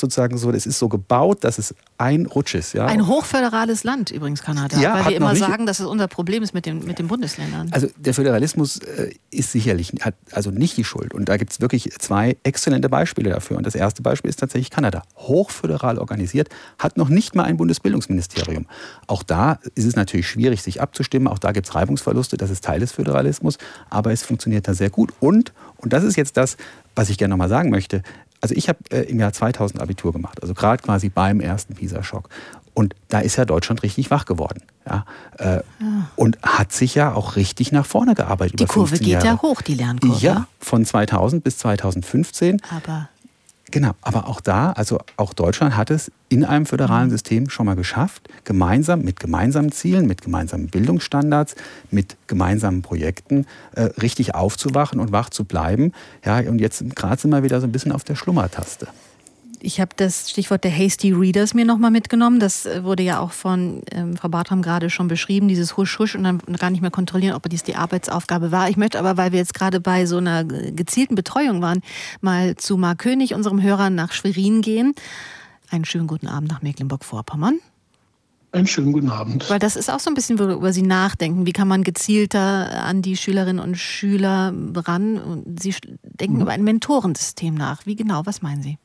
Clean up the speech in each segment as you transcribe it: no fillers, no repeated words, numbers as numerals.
sozusagen so, es ist so gebaut, dass es ein Rutsch ist. Ja? Ein hochföderales Land übrigens, Kanada, ja, weil wir immer sagen, dass es unser Problem ist mit den Bundesländern. Also der Föderalismus ist sicherlich, hat also nicht die Schuld. Und da gibt es wirklich 2 exzellente Beispiele dafür. Und das erste Beispiel ist tatsächlich Kanada. Hochföderal organisiert, hat noch nicht mal ein Bundesbildungsministerium. Auch da ist es natürlich schwierig, sich abzustimmen. Auch da gibt es Reibungsverluste. Das ist Teil des Föderalismus. Aber es funktioniert da sehr gut. Und das ist jetzt das, was ich gerne nochmal sagen möchte. Also ich habe im Jahr 2000 Abitur gemacht. Also gerade quasi beim ersten PISA-Schock. Und da ist ja Deutschland richtig wach geworden. Ja? Und hat sich ja auch richtig nach vorne gearbeitet. Die Kurve geht ja hoch, die Lernkurve. Ja, von 2000 bis 2015. Genau, aber auch da, also auch Deutschland hat es in einem föderalen System schon mal geschafft, mit gemeinsamen Zielen, mit gemeinsamen Bildungsstandards, mit gemeinsamen Projekten richtig aufzuwachen und wach zu bleiben. Ja, und jetzt gerade sind wir wieder so ein bisschen auf der Schlummertaste. Ich habe das Stichwort der Hasty Readers mir nochmal mitgenommen. Das wurde ja auch von Frau Bartram gerade schon beschrieben, dieses Husch-Husch und dann gar nicht mehr kontrollieren, ob dies die Arbeitsaufgabe war. Ich möchte aber, weil wir jetzt gerade bei so einer gezielten Betreuung waren, mal zu Marc König, unserem Hörer, nach Schwerin gehen. Einen schönen guten Abend nach Mecklenburg-Vorpommern. Einen schönen guten Abend. Weil das ist auch so ein bisschen, worüber Sie nachdenken. Wie kann man gezielter an die Schülerinnen und Schüler ran? Und Sie denken über ein Mentorensystem nach. Wie genau? Was meinen Sie?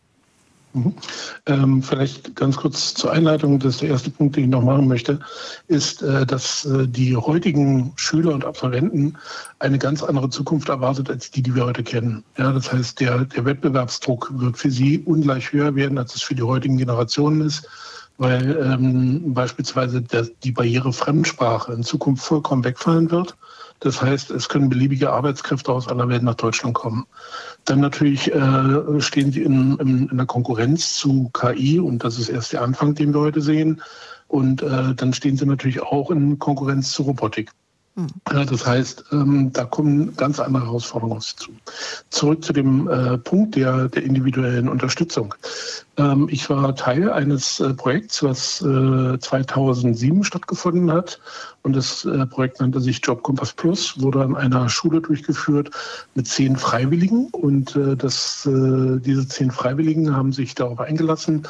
Vielleicht ganz kurz zur Einleitung. Das ist der erste Punkt, den ich noch machen möchte, ist, dass die heutigen Schüler und Absolventen eine ganz andere Zukunft erwartet, als die wir heute kennen. Ja, das heißt, der Wettbewerbsdruck wird für sie ungleich höher werden, als es für die heutigen Generationen ist, weil beispielsweise die Barriere Fremdsprache in Zukunft vollkommen wegfallen wird. Das heißt, es können beliebige Arbeitskräfte aus aller Welt nach Deutschland kommen. Dann natürlich stehen sie in der Konkurrenz zu KI und das ist erst der Anfang, den wir heute sehen. Und dann stehen sie natürlich auch in Konkurrenz zu Robotik. Das heißt, da kommen ganz andere Herausforderungen auf sie zu. Zurück zu dem Punkt der individuellen Unterstützung. Ich war Teil eines Projekts, was 2007 stattgefunden hat. Und das Projekt nannte sich Jobkompass Plus, wurde an einer Schule durchgeführt mit 10 Freiwilligen. Und diese 10 Freiwilligen haben sich darauf eingelassen,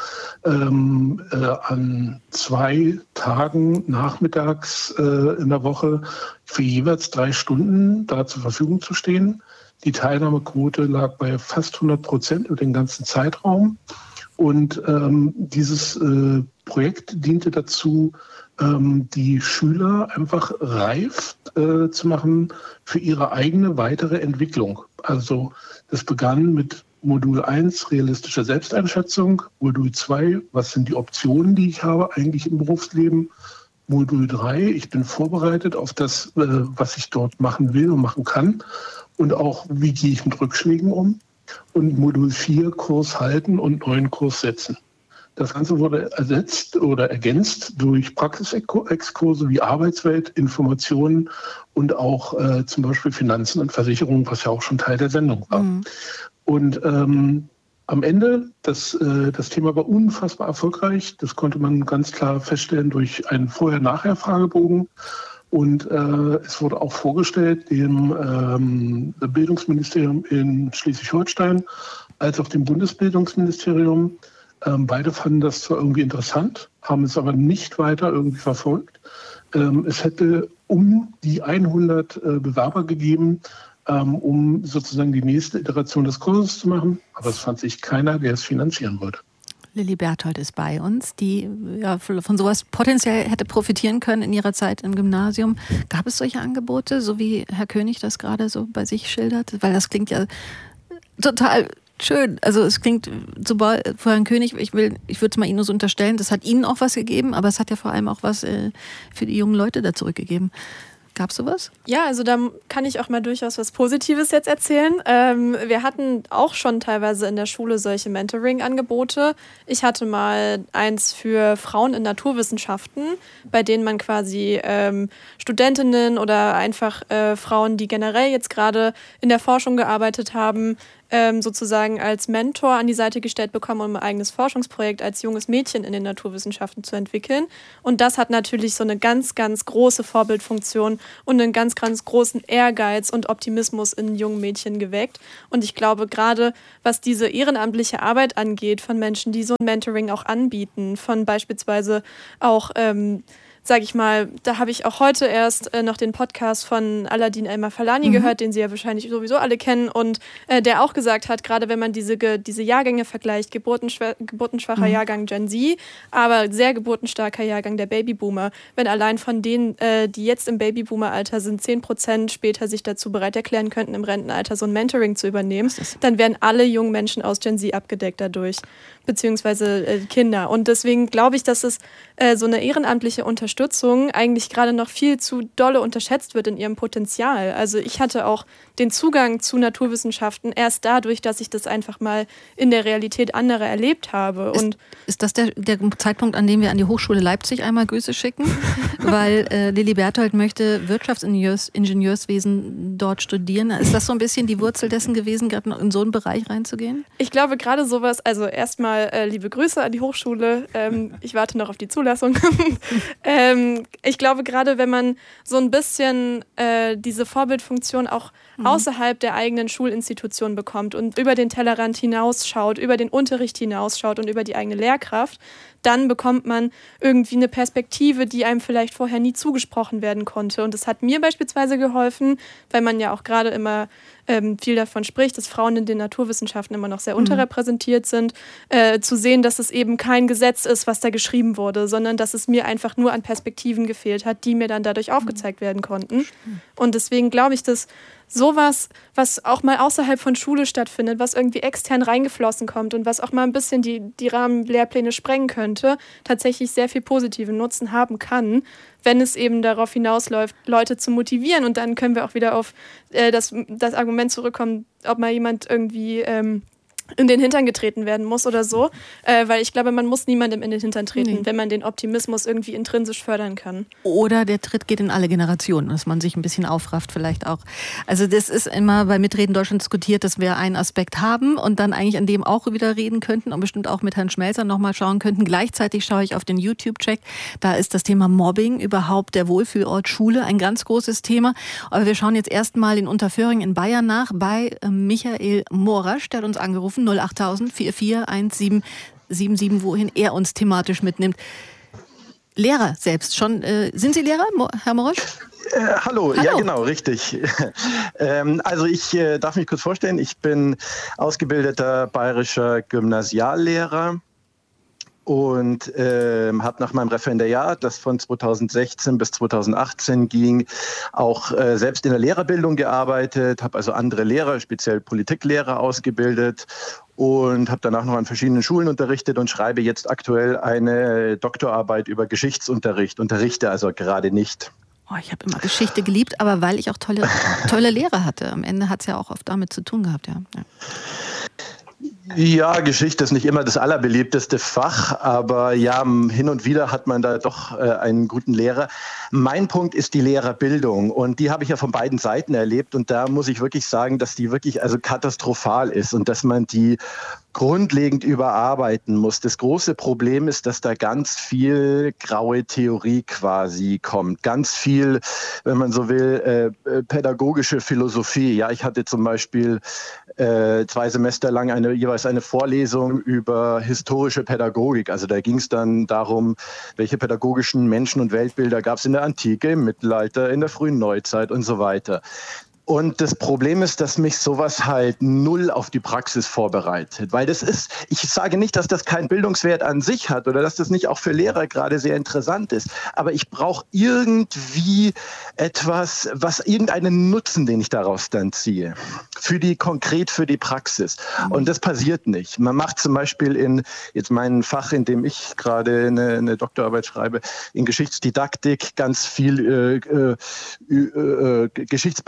an 2 Tagen nachmittags in der Woche für jeweils 3 Stunden da zur Verfügung zu stehen. Die Teilnahmequote lag bei fast 100% über den ganzen Zeitraum. Und dieses Projekt diente dazu, die Schüler einfach reif zu machen für ihre eigene weitere Entwicklung. Also das begann mit Modul 1, realistische Selbsteinschätzung. Modul 2, was sind die Optionen, die ich habe eigentlich im Berufsleben. Modul 3, ich bin vorbereitet auf das, was ich dort machen will und machen kann. Und auch, wie gehe ich mit Rückschlägen um. Und Modul 4, Kurs halten und neuen Kurs setzen. Das Ganze wurde ersetzt oder ergänzt durch Praxisexkurse wie Arbeitswelt, Informationen und auch zum Beispiel Finanzen und Versicherungen, was ja auch schon Teil der Sendung war. Und am Ende, das Thema war unfassbar erfolgreich. Das konnte man ganz klar feststellen durch einen Vorher-Nachher-Fragebogen. Und es wurde auch vorgestellt dem Bildungsministerium in Schleswig-Holstein als auch dem Bundesbildungsministerium. Beide fanden das zwar irgendwie interessant, haben es aber nicht weiter irgendwie verfolgt. Es hätte um die 100 Bewerber gegeben, um sozusagen die nächste Iteration des Kurses zu machen. Aber es fand sich keiner, der es finanzieren wollte. Lilly Berthold ist bei uns, die ja von sowas potenziell hätte profitieren können in ihrer Zeit im Gymnasium. Gab es solche Angebote, so wie Herr König das gerade so bei sich schildert? Weil das klingt ja total schön. Also es klingt super für Herrn König, ich würde es mal Ihnen nur so unterstellen, das hat Ihnen auch was gegeben, aber es hat ja vor allem auch was für die jungen Leute da zurückgegeben. Gab es sowas? Ja, also da kann ich auch mal durchaus was Positives jetzt erzählen. Wir hatten auch schon teilweise in der Schule solche Mentoring-Angebote. Ich hatte mal eins für Frauen in Naturwissenschaften, bei denen man quasi Studentinnen oder einfach Frauen, die generell jetzt gerade in der Forschung gearbeitet haben, sozusagen als Mentor an die Seite gestellt bekommen, um ein eigenes Forschungsprojekt als junges Mädchen in den Naturwissenschaften zu entwickeln. Und das hat natürlich so eine ganz, ganz große Vorbildfunktion und einen ganz, ganz großen Ehrgeiz und Optimismus in jungen Mädchen geweckt. Und ich glaube, gerade was diese ehrenamtliche Arbeit angeht, von Menschen, die so ein Mentoring auch anbieten, von beispielsweise auch sage ich mal, da habe ich auch heute erst noch den Podcast von Aladin El-Mafalani gehört, den Sie ja wahrscheinlich sowieso alle kennen und der auch gesagt hat, gerade wenn man diese Jahrgänge vergleicht, geburtenschwacher Jahrgang Gen Z, aber sehr geburtenstarker Jahrgang der Babyboomer, wenn allein von denen, die jetzt im Babyboomer-Alter sind, 10% später sich dazu bereit erklären könnten, im Rentenalter so ein Mentoring zu übernehmen, dann werden alle jungen Menschen aus Gen Z abgedeckt dadurch, beziehungsweise Kinder. Und deswegen glaube ich, dass es so eine ehrenamtliche Unterstützung eigentlich gerade noch viel zu dolle unterschätzt wird in ihrem Potenzial. Also ich hatte auch den Zugang zu Naturwissenschaften erst dadurch, dass ich das einfach mal in der Realität anderer erlebt habe. Ist das der Zeitpunkt, an dem wir an die Hochschule Leipzig einmal Grüße schicken? Weil Lilly Berthold möchte Wirtschaftsingenieurswesen dort studieren. Ist das so ein bisschen die Wurzel dessen gewesen, gerade noch in so einen Bereich reinzugehen? Ich glaube gerade sowas, also erstmal liebe Grüße an die Hochschule. Ich warte noch auf die Zulassung. Ich glaube gerade, wenn man so ein bisschen diese Vorbildfunktion auch außerhalb der eigenen Schulinstitution bekommt und über den Tellerrand hinausschaut, über den Unterricht hinausschaut und über die eigene Lehrkraft, dann bekommt man irgendwie eine Perspektive, die einem vielleicht vorher nie zugesprochen werden konnte. Und das hat mir beispielsweise geholfen, weil man ja auch gerade immer viel davon spricht, dass Frauen in den Naturwissenschaften immer noch sehr unterrepräsentiert sind, zu sehen, dass es eben kein Gesetz ist, was da geschrieben wurde, sondern dass es mir einfach nur an Perspektiven gefehlt hat, die mir dann dadurch aufgezeigt werden konnten. Und deswegen glaube ich, dass sowas, was auch mal außerhalb von Schule stattfindet, was irgendwie extern reingeflossen kommt und was auch mal ein bisschen die Rahmenlehrpläne sprengen könnte, tatsächlich sehr viel positiven Nutzen haben kann, wenn es eben darauf hinausläuft, Leute zu motivieren. Und dann können wir auch wieder auf das Argument zurückkommen, ob mal jemand irgendwie in den Hintern getreten werden muss oder so, weil ich glaube, man muss niemandem in den Hintern treten, wenn man den Optimismus irgendwie intrinsisch fördern kann. Oder der Tritt geht in alle Generationen, dass man sich ein bisschen aufrafft vielleicht auch. Also das ist immer bei Mitreden Deutschland diskutiert, dass wir einen Aspekt haben und dann eigentlich an dem auch wieder reden könnten und bestimmt auch mit Herrn Schmelzer nochmal schauen könnten. Gleichzeitig schaue ich auf den YouTube-Check, da ist das Thema Mobbing, überhaupt der Wohlfühlort Schule, ein ganz großes Thema. Aber wir schauen jetzt erstmal in Unterföhring in Bayern nach bei Michael Morasch, der hat uns angerufen, 08000 441777, wohin er uns thematisch mitnimmt. Lehrer selbst schon. Sind Sie Lehrer, Herr Morasch? Hallo, ja genau, richtig. Also ich darf mich kurz vorstellen, ich bin ausgebildeter bayerischer Gymnasiallehrer und habe nach meinem Referendariat, das von 2016 bis 2018 ging, auch selbst in der Lehrerbildung gearbeitet, habe also andere Lehrer, speziell Politiklehrer ausgebildet und habe danach noch an verschiedenen Schulen unterrichtet und schreibe jetzt aktuell eine Doktorarbeit über Geschichtsunterricht, unterrichte also gerade nicht. Oh, ich habe immer Geschichte geliebt, aber weil ich auch tolle Lehrer hatte. Am Ende hat es ja auch oft damit zu tun gehabt, ja. Ja, Geschichte ist nicht immer das allerbeliebteste Fach, aber ja, hin und wieder hat man da doch einen guten Lehrer. Mein Punkt ist die Lehrerbildung und die habe ich ja von beiden Seiten erlebt und da muss ich wirklich sagen, dass die wirklich also katastrophal ist und dass man die grundlegend überarbeiten muss. Das große Problem ist, dass da ganz viel graue Theorie quasi kommt. Ganz viel, wenn man so will, pädagogische Philosophie. Ja, ich hatte zum Beispiel 2 Semester lang jeweils eine Vorlesung über historische Pädagogik. Also da ging es dann darum, welche pädagogischen Menschen- und Weltbilder gab es in der Antike, im Mittelalter, in der frühen Neuzeit und so weiter. Und das Problem ist, dass mich sowas halt null auf die Praxis vorbereitet. Weil das ist, ich sage nicht, dass das keinen Bildungswert an sich hat oder dass das nicht auch für Lehrer gerade sehr interessant ist. Aber ich brauche irgendwie etwas, irgendeinen Nutzen, den ich daraus dann ziehe. Konkret für die Praxis. Und das passiert nicht. Man macht zum Beispiel in jetzt meinem Fach, in dem ich gerade eine Doktorarbeit schreibe, in Geschichtsdidaktik ganz viel geschichtsbewusst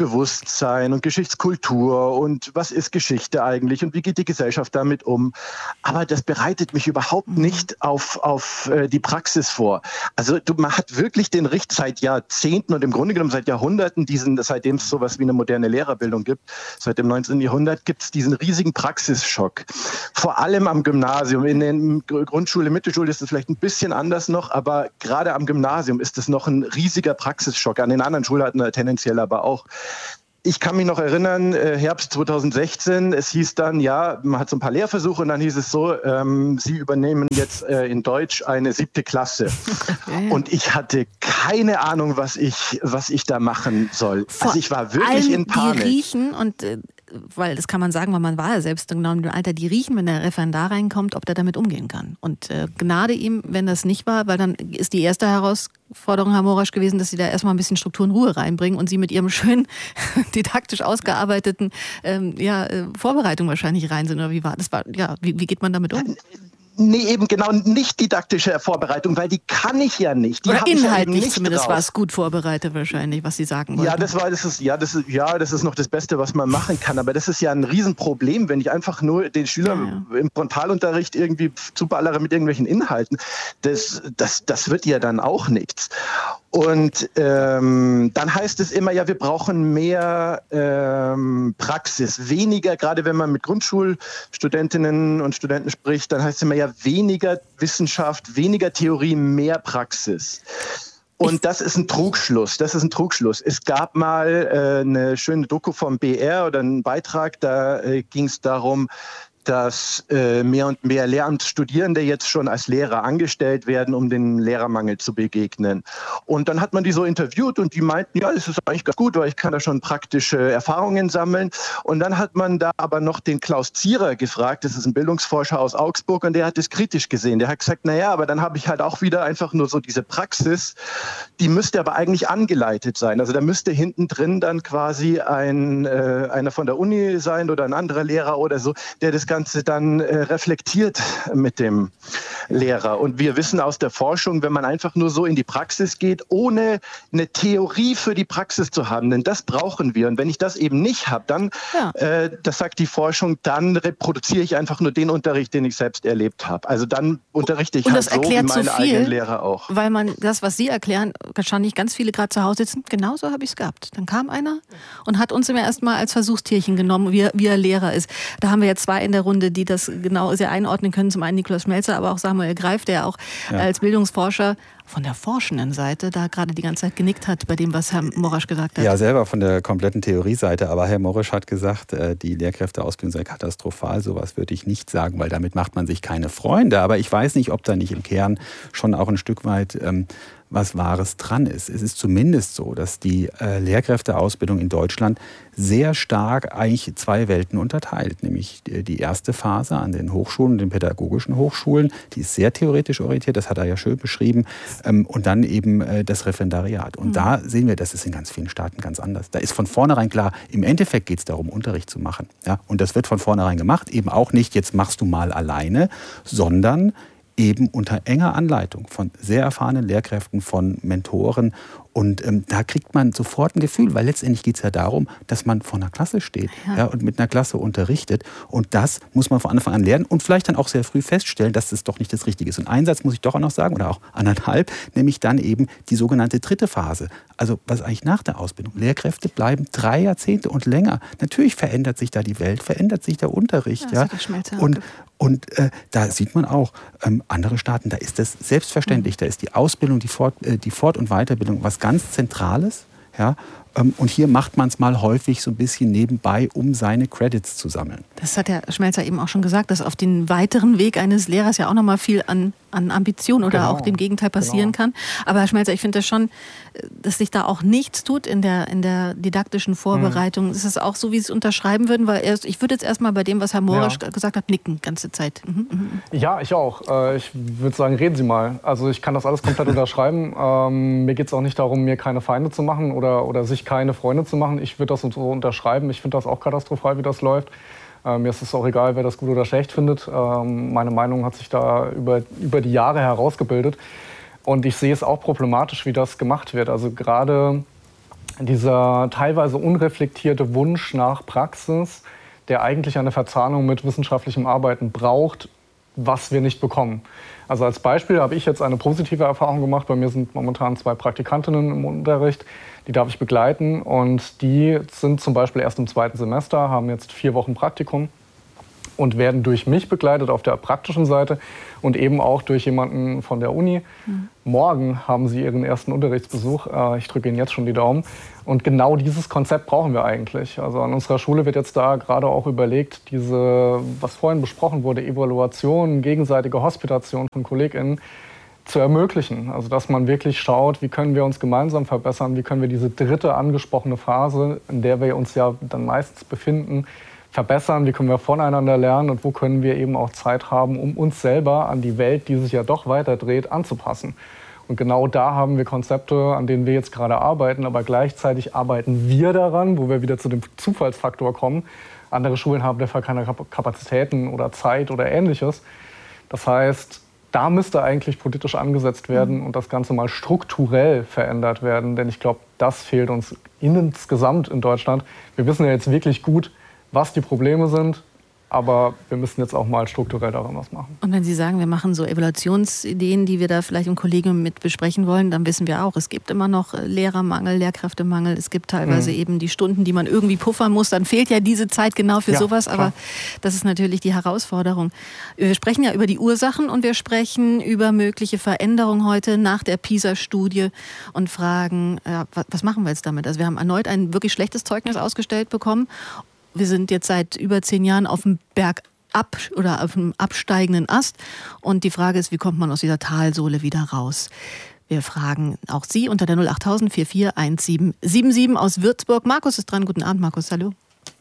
Bewusstsein und Geschichtskultur und was ist Geschichte eigentlich und wie geht die Gesellschaft damit um. Aber das bereitet mich überhaupt nicht auf die Praxis vor. Also man hat wirklich den Richt seit Jahrzehnten und im Grunde genommen seit Jahrhunderten seitdem es sowas wie eine moderne Lehrerbildung gibt, seit dem 19. Jahrhundert gibt es diesen riesigen Praxisschock. Vor allem am Gymnasium. In der Grundschule, Mittelschule ist es vielleicht ein bisschen anders noch, aber gerade am Gymnasium ist es noch ein riesiger Praxisschock. An den anderen Schularten tendenziell aber auch. Ich kann mich noch erinnern, Herbst 2016, es hieß dann, man hat so ein paar Lehrversuche und dann hieß es so, Sie übernehmen jetzt in Deutsch eine 7. Klasse. Und ich hatte keine Ahnung, was ich da machen soll. Also ich war wirklich in Panik. Die riechen und weil das kann man sagen, weil man war ja selbst genau im Alter, die riechen, wenn der Referendar reinkommt, ob der damit umgehen kann. Und Gnade ihm, wenn das nicht war, weil dann ist die erste Herausforderung, Herr Morasch, gewesen, dass Sie da erstmal ein bisschen Struktur und Ruhe reinbringen und Sie mit Ihrem schön didaktisch ausgearbeiteten Vorbereitung wahrscheinlich rein sind. Oder wie war das? Wie geht man damit um? Nee, eben genau, nicht didaktische Vorbereitung, weil die kann ich ja nicht. Die oder inhaltlich nicht zumindest war es gut vorbereitet wahrscheinlich, was Sie sagen wollten. Das ist noch das Beste, was man machen kann. Aber das ist ja ein Riesenproblem, wenn ich einfach nur den Schülern im Frontalunterricht irgendwie zuballere mit irgendwelchen Inhalten. Das wird ja dann auch nichts. Und dann heißt es immer, wir brauchen mehr Praxis, weniger, gerade wenn man mit Grundschulstudentinnen und Studenten spricht, dann heißt es immer, weniger Wissenschaft, weniger Theorie, mehr Praxis. Und das ist ein Trugschluss. Es gab mal eine schöne Doku vom BR oder einen Beitrag, da ging es darum, dass mehr und mehr Lehramtsstudierende jetzt schon als Lehrer angestellt werden, um dem Lehrermangel zu begegnen. Und dann hat man die so interviewt und die meinten, das ist eigentlich ganz gut, weil ich kann da schon praktische Erfahrungen sammeln. Und dann hat man da aber noch den Klaus Zierer gefragt, das ist ein Bildungsforscher aus Augsburg, und der hat das kritisch gesehen. Der hat gesagt, aber dann habe ich halt auch wieder einfach nur so diese Praxis, die müsste aber eigentlich angeleitet sein. Also da müsste hinten drin dann quasi einer von der Uni sein oder ein anderer Lehrer oder so, der das Ganze dann reflektiert mit dem Lehrer. Und wir wissen aus der Forschung, wenn man einfach nur so in die Praxis geht, ohne eine Theorie für die Praxis zu haben, denn das brauchen wir. Und wenn ich das eben nicht habe, dann, das sagt die Forschung, dann reproduziere ich einfach nur den Unterricht, den ich selbst erlebt habe. Also dann unterrichte ich halt so wie meine eigenen Lehrer auch. Weil man das, was Sie erklären, wahrscheinlich ganz viele gerade zu Hause sitzen, genauso habe ich es gehabt. Dann kam einer und hat uns immer erstmal als Versuchstierchen genommen, wie er Lehrer ist. Da haben wir jetzt zwei in der Runde, die das genau sehr einordnen können. Zum einen Nikolaus Schmelzer, aber auch Samuel Greif, der auch als Bildungsforscher von der forschenden Seite da gerade die ganze Zeit genickt hat bei dem, was Herr Morasch gesagt hat. Ja, selber von der kompletten Theorieseite. Aber Herr Morasch hat gesagt, die Lehrkräfteausbildung sei katastrophal. Sowas würde ich nicht sagen, weil damit macht man sich keine Freunde. Aber ich weiß nicht, ob da nicht im Kern schon auch ein Stück weit was Wahres dran ist. Es ist zumindest so, dass die Lehrkräfteausbildung in Deutschland sehr stark eigentlich zwei Welten unterteilt. Nämlich die erste Phase an den Hochschulen, den pädagogischen Hochschulen, die ist sehr theoretisch orientiert, das hat er ja schön beschrieben. Und dann eben das Referendariat. Und da sehen wir, das ist in ganz vielen Staaten ganz anders. Da ist von vornherein klar, im Endeffekt geht es darum, Unterricht zu machen. Ja? Und das wird von vornherein gemacht, eben auch nicht, jetzt machst du mal alleine, sondern eben unter enger Anleitung von sehr erfahrenen Lehrkräften, von Mentoren. Und da kriegt man sofort ein Gefühl, weil letztendlich geht es ja darum, dass man vor einer Klasse steht und mit einer Klasse unterrichtet. Und das muss man von Anfang an lernen und vielleicht dann auch sehr früh feststellen, dass das doch nicht das Richtige ist. Und einen Satz muss ich doch auch noch sagen, oder auch anderthalb, nämlich dann eben die sogenannte dritte Phase. Also was eigentlich nach der Ausbildung. Lehrkräfte bleiben 3 Jahrzehnte und länger. Natürlich verändert sich da die Welt, verändert sich der Unterricht. Und da sieht man auch, andere Staaten, da ist das selbstverständlich. Da ist die Ausbildung, die Fort- und Weiterbildung was ganz Zentrales. Ja? Und hier macht man es mal häufig so ein bisschen nebenbei, um seine Credits zu sammeln. Das hat Herr Schmelzer eben auch schon gesagt, dass auf den weiteren Weg eines Lehrers ja auch noch mal viel an Ambition oder auch dem Gegenteil passieren kann. Aber Herr Schmelzer, ich finde das schon, dass sich da auch nichts tut in der didaktischen Vorbereitung. Ist es auch so, wie Sie es unterschreiben würden? Weil ich würde jetzt erstmal bei dem, was Herr Morasch gesagt hat, nicken, ganze Zeit. Ja, ich auch. Ich würde sagen, reden Sie mal. Also ich kann das alles komplett unterschreiben. Mir geht es auch nicht darum, mir keine Feinde zu machen oder sich keine Freunde zu machen. Ich würde das so unterschreiben. Ich finde das auch katastrophal, wie das läuft. Mir ist es auch egal, wer das gut oder schlecht findet. Meine Meinung hat sich da über die Jahre herausgebildet. Und ich sehe es auch problematisch, wie das gemacht wird. Also gerade dieser teilweise unreflektierte Wunsch nach Praxis, der eigentlich eine Verzahnung mit wissenschaftlichem Arbeiten braucht, was wir nicht bekommen. Also als Beispiel habe ich jetzt eine positive Erfahrung gemacht. Bei mir sind momentan 2 Praktikantinnen im Unterricht, die darf ich begleiten. Und die sind zum Beispiel erst im 2. Semester, haben jetzt 4 Wochen Praktikum und werden durch mich begleitet auf der praktischen Seite und eben auch durch jemanden von der Uni. Morgen haben sie ihren ersten Unterrichtsbesuch. Ich drücke Ihnen jetzt schon die Daumen. Und genau dieses Konzept brauchen wir eigentlich. Also an unserer Schule wird jetzt da gerade auch überlegt, diese, was vorhin besprochen wurde, Evaluation, gegenseitige Hospitation von KollegInnen zu ermöglichen. Also dass man wirklich schaut, wie können wir uns gemeinsam verbessern, wie können wir diese dritte angesprochene Phase, in der wir uns ja dann meistens befinden, verbessern, wie können wir voneinander lernen und wo können wir eben auch Zeit haben, um uns selber an die Welt, die sich ja doch weiter dreht, anzupassen. Und genau da haben wir Konzepte, an denen wir jetzt gerade arbeiten, aber gleichzeitig arbeiten wir daran, wo wir wieder zu dem Zufallsfaktor kommen. Andere Schulen haben dafür keine Kapazitäten oder Zeit oder Ähnliches. Das heißt, da müsste eigentlich politisch angesetzt werden und das Ganze mal strukturell verändert werden, denn ich glaube, das fehlt uns insgesamt in Deutschland. Wir wissen ja jetzt wirklich gut, was die Probleme sind, aber wir müssen jetzt auch mal strukturell daran was machen. Und wenn Sie sagen, wir machen so Evaluationsideen, die wir da vielleicht im Kollegium mit besprechen wollen, dann wissen wir auch, es gibt immer noch Lehrermangel, Lehrkräftemangel. Es gibt teilweise eben die Stunden, die man irgendwie puffern muss. Dann fehlt ja diese Zeit genau für sowas, klar. Aber das ist natürlich die Herausforderung. Wir sprechen ja über die Ursachen und wir sprechen über mögliche Veränderungen heute nach der PISA-Studie und fragen, was machen wir jetzt damit? Also wir haben erneut ein wirklich schlechtes Zeugnis ausgestellt bekommen. Wir sind jetzt seit über 10 Jahren auf dem Berg oder auf dem absteigenden Ast. Und die Frage ist, wie kommt man aus dieser Talsohle wieder raus? Wir fragen auch Sie unter der 08000 441777 aus Würzburg. Markus ist dran. Guten Abend, Markus. Hallo.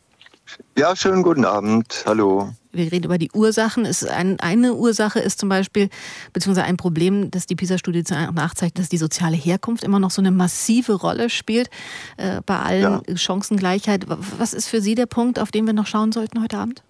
Ja, schönen guten Abend. Hallo. Wir reden über die Ursachen. Eine Ursache ist zum Beispiel, beziehungsweise ein Problem, das die PISA-Studie nachzeigt, dass die soziale Herkunft immer noch so eine massive Rolle spielt bei allen Chancengleichheit. Was ist für Sie der Punkt, auf den wir noch schauen sollten heute Abend?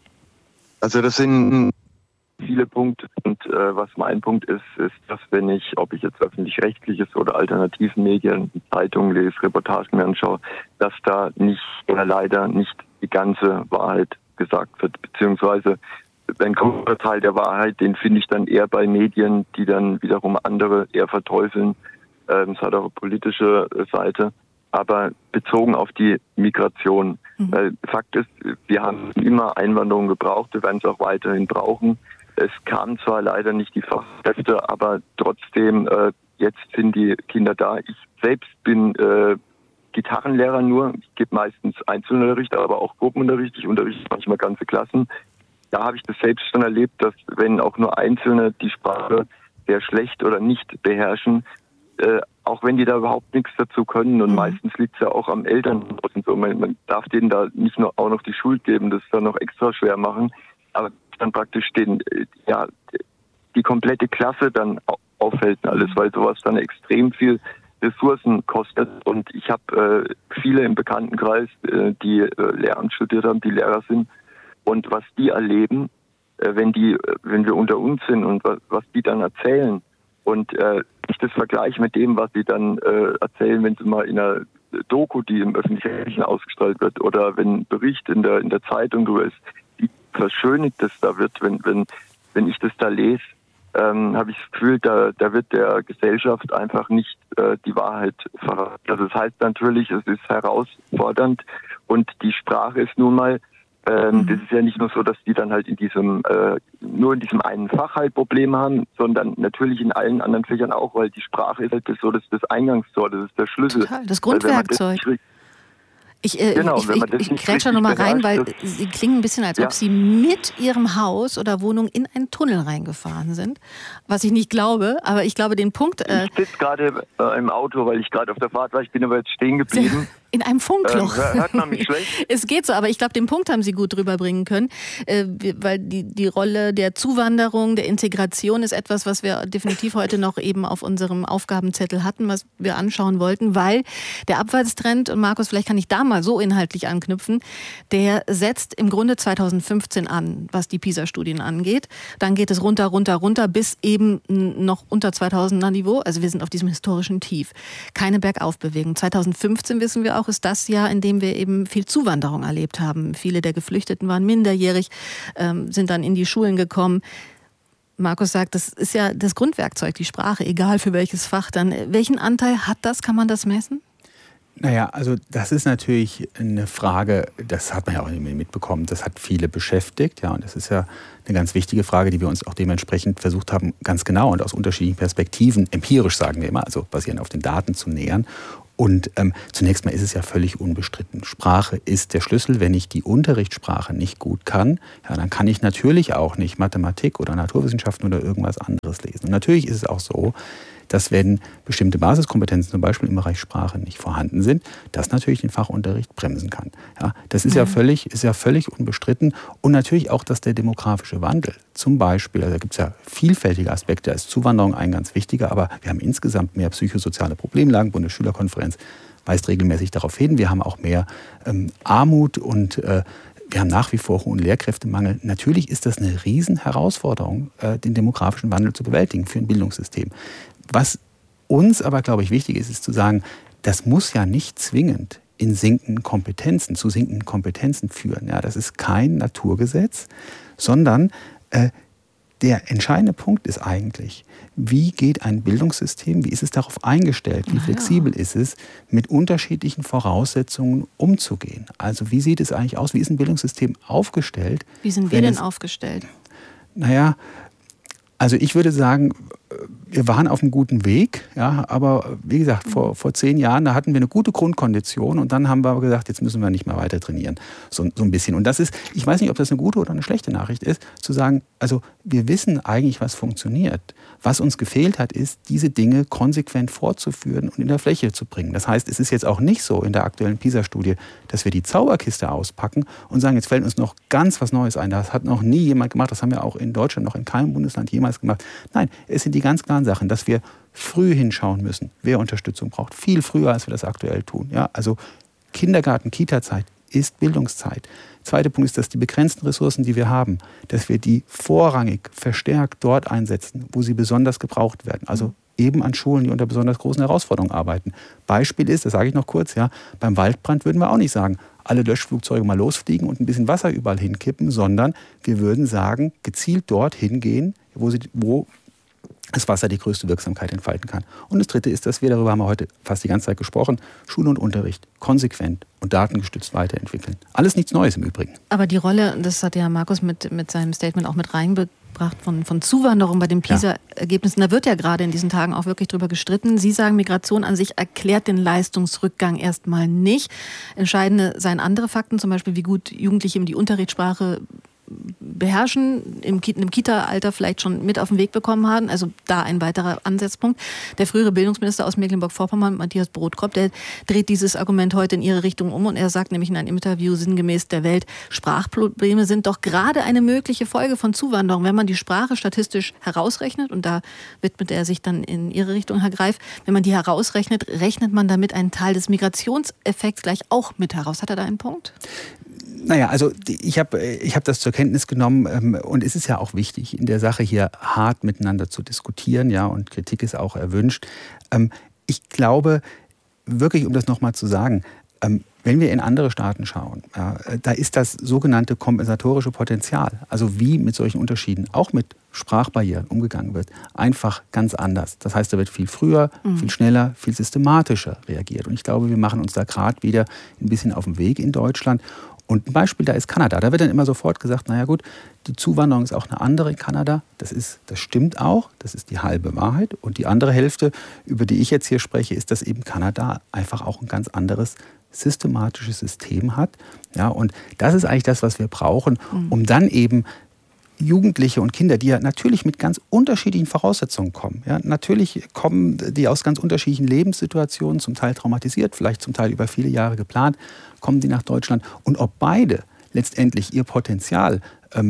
Also das sind viele Punkte und was mein Punkt ist, dass wenn ich, ob ich jetzt öffentlich-rechtliches oder alternativen Medien, Zeitungen lese, Reportagen mir anschaue, dass da nicht oder leider nicht die ganze Wahrheit gesagt wird, beziehungsweise ein großer Teil der Wahrheit, den finde ich dann eher bei Medien, die dann wiederum andere eher verteufeln. Es hat auch eine politische Seite, aber bezogen auf die Migration. Weil Fakt ist, wir haben immer Einwanderung gebraucht, wir werden es auch weiterhin brauchen. Es kamen zwar leider nicht die Fachkräfte, aber trotzdem, jetzt sind die Kinder da. Ich selbst bin Gitarrenlehrer nur. Ich gebe meistens Einzelunterricht, aber auch Gruppenunterricht. Ich unterrichte manchmal ganze Klassen. Da habe ich das selbst schon erlebt, dass wenn auch nur Einzelne die Sprache sehr schlecht oder nicht beherrschen, auch wenn die da überhaupt nichts dazu können und meistens liegt es ja auch am Elternhaus und so. Man darf denen da nicht nur auch noch die Schuld geben, das dann noch extra schwer machen, aber dann praktisch die komplette Klasse dann aufhält und alles, weil sowas dann extrem viel Ressourcen kostet. Und ich habe viele im Bekanntenkreis, die Lehramt studiert haben, die Lehrer sind. Und was die erleben, wenn wir unter uns sind und was die dann erzählen. Und ich das vergleiche mit dem, was sie dann erzählen, wenn sie mal in einer Doku, die im Öffentlich-Rechtlichen ausgestrahlt wird, oder wenn ein Bericht in der Zeitung drüber ist, wie verschönigt das da wird, wenn ich das da lese, habe ich das Gefühl, da wird der Gesellschaft einfach nicht die Wahrheit verraten. Also das heißt natürlich, es ist herausfordernd und die Sprache ist nun mal, das ist ja nicht nur so, dass die dann halt nur in diesem einen Fach halt Probleme haben, sondern natürlich in allen anderen Fächern auch, weil die Sprache ist halt das Eingangstor, das ist der Schlüssel. Total, das Grundwerkzeug. Ich grätsche noch mal rein, weil Sie klingen ein bisschen, als ob Sie mit Ihrem Haus oder Wohnung in einen Tunnel reingefahren sind. Was ich nicht glaube, aber ich glaube den Punkt... ich sitze gerade im Auto, weil ich gerade auf der Fahrt war. Ich bin aber jetzt stehen geblieben. In einem Funkloch. Hört man mich schlecht? Es geht so, aber ich glaube, den Punkt haben Sie gut rüberbringen können, weil die Rolle der Zuwanderung, der Integration ist etwas, was wir definitiv heute noch eben auf unserem Aufgabenzettel hatten, was wir anschauen wollten, weil der Abwärtstrend, und Markus, vielleicht kann ich da mal so inhaltlich anknüpfen, der setzt im Grunde 2015 an, was die PISA-Studien angeht. Dann geht es runter, runter, runter bis eben noch unter 2000er Niveau. Also wir sind auf diesem historischen Tief. Keine Bergaufbewegung. 2015 wissen wir auch, ist das Jahr, in dem wir eben viel Zuwanderung erlebt haben. Viele der Geflüchteten waren minderjährig, sind dann in die Schulen gekommen. Markus sagt, das ist ja das Grundwerkzeug, die Sprache, egal für welches Fach dann. Welchen Anteil hat das? Kann man das messen? Naja, also das ist natürlich eine Frage, das hat man ja auch nicht mehr mitbekommen, das hat viele beschäftigt, ja, und das ist ja eine ganz wichtige Frage, die wir uns auch dementsprechend versucht haben, ganz genau und aus unterschiedlichen Perspektiven, empirisch sagen wir immer, also basierend auf den Daten zu nähern. Und zunächst mal ist es ja völlig unbestritten. Sprache ist der Schlüssel. Wenn ich die Unterrichtssprache nicht gut kann, ja, dann kann ich natürlich auch nicht Mathematik oder Naturwissenschaften oder irgendwas anderes lesen. Und natürlich ist es auch so, dass wenn bestimmte Basiskompetenzen zum Beispiel im Bereich Sprache nicht vorhanden sind, das natürlich den Fachunterricht bremsen kann. Ja, das ist ja völlig unbestritten. Und natürlich auch, dass der demografische Wandel zum Beispiel, also da gibt es ja vielfältige Aspekte, da ist Zuwanderung ein ganz wichtiger, aber wir haben insgesamt mehr psychosoziale Problemlagen. Bundesschülerkonferenz weist regelmäßig darauf hin. Wir haben auch mehr Armut und wir haben nach wie vor hohen Lehrkräftemangel. Natürlich ist das eine Riesenherausforderung, den demografischen Wandel zu bewältigen für ein Bildungssystem. Was uns aber, glaube ich, wichtig ist, ist zu sagen, das muss ja nicht zwingend zu sinkenden Kompetenzen führen. Ja, das ist kein Naturgesetz, sondern der entscheidende Punkt ist eigentlich, wie geht ein Bildungssystem, wie ist es darauf eingestellt, wie flexibel ist es, mit unterschiedlichen Voraussetzungen umzugehen. Also wie sieht es eigentlich aus, wie ist ein Bildungssystem aufgestellt? Wie sind wir denn aufgestellt? Naja, also ich würde sagen, wir waren auf einem guten Weg, ja, aber wie gesagt, vor 10 Jahren, da hatten wir eine gute Grundkondition und dann haben wir gesagt, jetzt müssen wir nicht mehr weiter trainieren, so ein bisschen. Und das ist, ich weiß nicht, ob das eine gute oder eine schlechte Nachricht ist, zu sagen, also wir wissen eigentlich, was funktioniert. Was uns gefehlt hat, ist, diese Dinge konsequent fortzuführen und in der Fläche zu bringen. Das heißt, es ist jetzt auch nicht so in der aktuellen PISA-Studie, dass wir die Zauberkiste auspacken und sagen, jetzt fällt uns noch ganz was Neues ein. Das hat noch nie jemand gemacht, das haben wir auch in Deutschland noch in keinem Bundesland jemals gemacht. Nein, es sind die ganz klaren Sachen, dass wir früh hinschauen müssen, wer Unterstützung braucht. Viel früher, als wir das aktuell tun. Ja, also Kindergarten, Kita-Zeit ist Bildungszeit. Zweiter Punkt ist, dass die begrenzten Ressourcen, die wir haben, dass wir die vorrangig verstärkt dort einsetzen, wo sie besonders gebraucht werden. Also eben an Schulen, die unter besonders großen Herausforderungen arbeiten. Beispiel ist, das sage ich noch kurz, ja, beim Waldbrand würden wir auch nicht sagen, alle Löschflugzeuge mal losfliegen und ein bisschen Wasser überall hinkippen, sondern wir würden sagen, gezielt dorthin gehen, wo das Wasser die größte Wirksamkeit entfalten kann. Und das Dritte ist, dass wir, darüber haben wir heute fast die ganze Zeit gesprochen, Schule und Unterricht konsequent und datengestützt weiterentwickeln. Alles nichts Neues im Übrigen. Aber die Rolle, das hat ja Markus mit seinem Statement auch mit reingebracht, von Zuwanderung bei den PISA-Ergebnissen, da wird ja gerade in diesen Tagen auch wirklich drüber gestritten. Sie sagen, Migration an sich erklärt den Leistungsrückgang erstmal nicht. Entscheidende seien andere Fakten, zum Beispiel wie gut Jugendliche die Unterrichtssprache beherrschen, im Kita-Alter vielleicht schon mit auf den Weg bekommen haben. Also da ein weiterer Ansatzpunkt. Der frühere Bildungsminister aus Mecklenburg-Vorpommern, Matthias Brodkorb, der dreht dieses Argument heute in ihre Richtung um und er sagt nämlich in einem Interview sinngemäß der Welt, Sprachprobleme sind doch gerade eine mögliche Folge von Zuwanderung. Wenn man die Sprache statistisch herausrechnet, und da widmet er sich dann in ihre Richtung, Herr Greif, wenn man die herausrechnet, rechnet man damit einen Teil des Migrationseffekts gleich auch mit heraus. Hat er da einen Punkt? Naja, also ich hab das zur Kenntnis genommen und es ist ja auch wichtig, in der Sache hier hart miteinander zu diskutieren, ja, und Kritik ist auch erwünscht. Ich glaube, wirklich, um das nochmal zu sagen, wenn wir in andere Staaten schauen, ja, da ist das sogenannte kompensatorische Potenzial, also wie mit solchen Unterschieden, auch mit Sprachbarrieren umgegangen wird, einfach ganz anders. Das heißt, da wird viel früher, viel schneller, viel systematischer reagiert. Und ich glaube, wir machen uns da gerade wieder ein bisschen auf den Weg in Deutschland. Und ein Beispiel da ist Kanada. Da wird dann immer sofort gesagt, naja gut, die Zuwanderung ist auch eine andere in Kanada. Das stimmt auch, das ist die halbe Wahrheit. Und die andere Hälfte, über die ich jetzt hier spreche, ist, dass eben Kanada einfach auch ein ganz anderes systematisches System hat. Ja, und das ist eigentlich das, was wir brauchen, um dann eben Jugendliche und Kinder, die ja natürlich mit ganz unterschiedlichen Voraussetzungen kommen. Ja, natürlich kommen die aus ganz unterschiedlichen Lebenssituationen, zum Teil traumatisiert, vielleicht zum Teil über viele Jahre geplant, kommen die nach Deutschland. Und ob beide letztendlich ihr Potenzial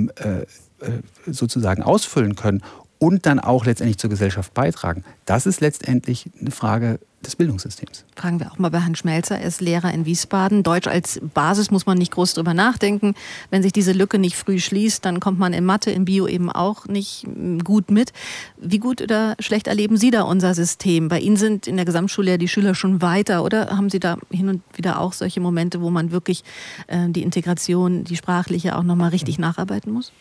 sozusagen ausfüllen können und dann auch letztendlich zur Gesellschaft beitragen, das ist letztendlich eine Frage des Bildungssystems. Fragen wir auch mal bei Herrn Schmelzer. Er ist Lehrer in Wiesbaden. Deutsch als Basis muss man nicht groß drüber nachdenken. Wenn sich diese Lücke nicht früh schließt, dann kommt man in Mathe, in Bio eben auch nicht gut mit. Wie gut oder schlecht erleben Sie da unser System? Bei Ihnen sind in der Gesamtschule ja die Schüler schon weiter, oder haben Sie da hin und wieder auch solche Momente, wo man wirklich die Integration, die sprachliche auch nochmal richtig nacharbeiten muss?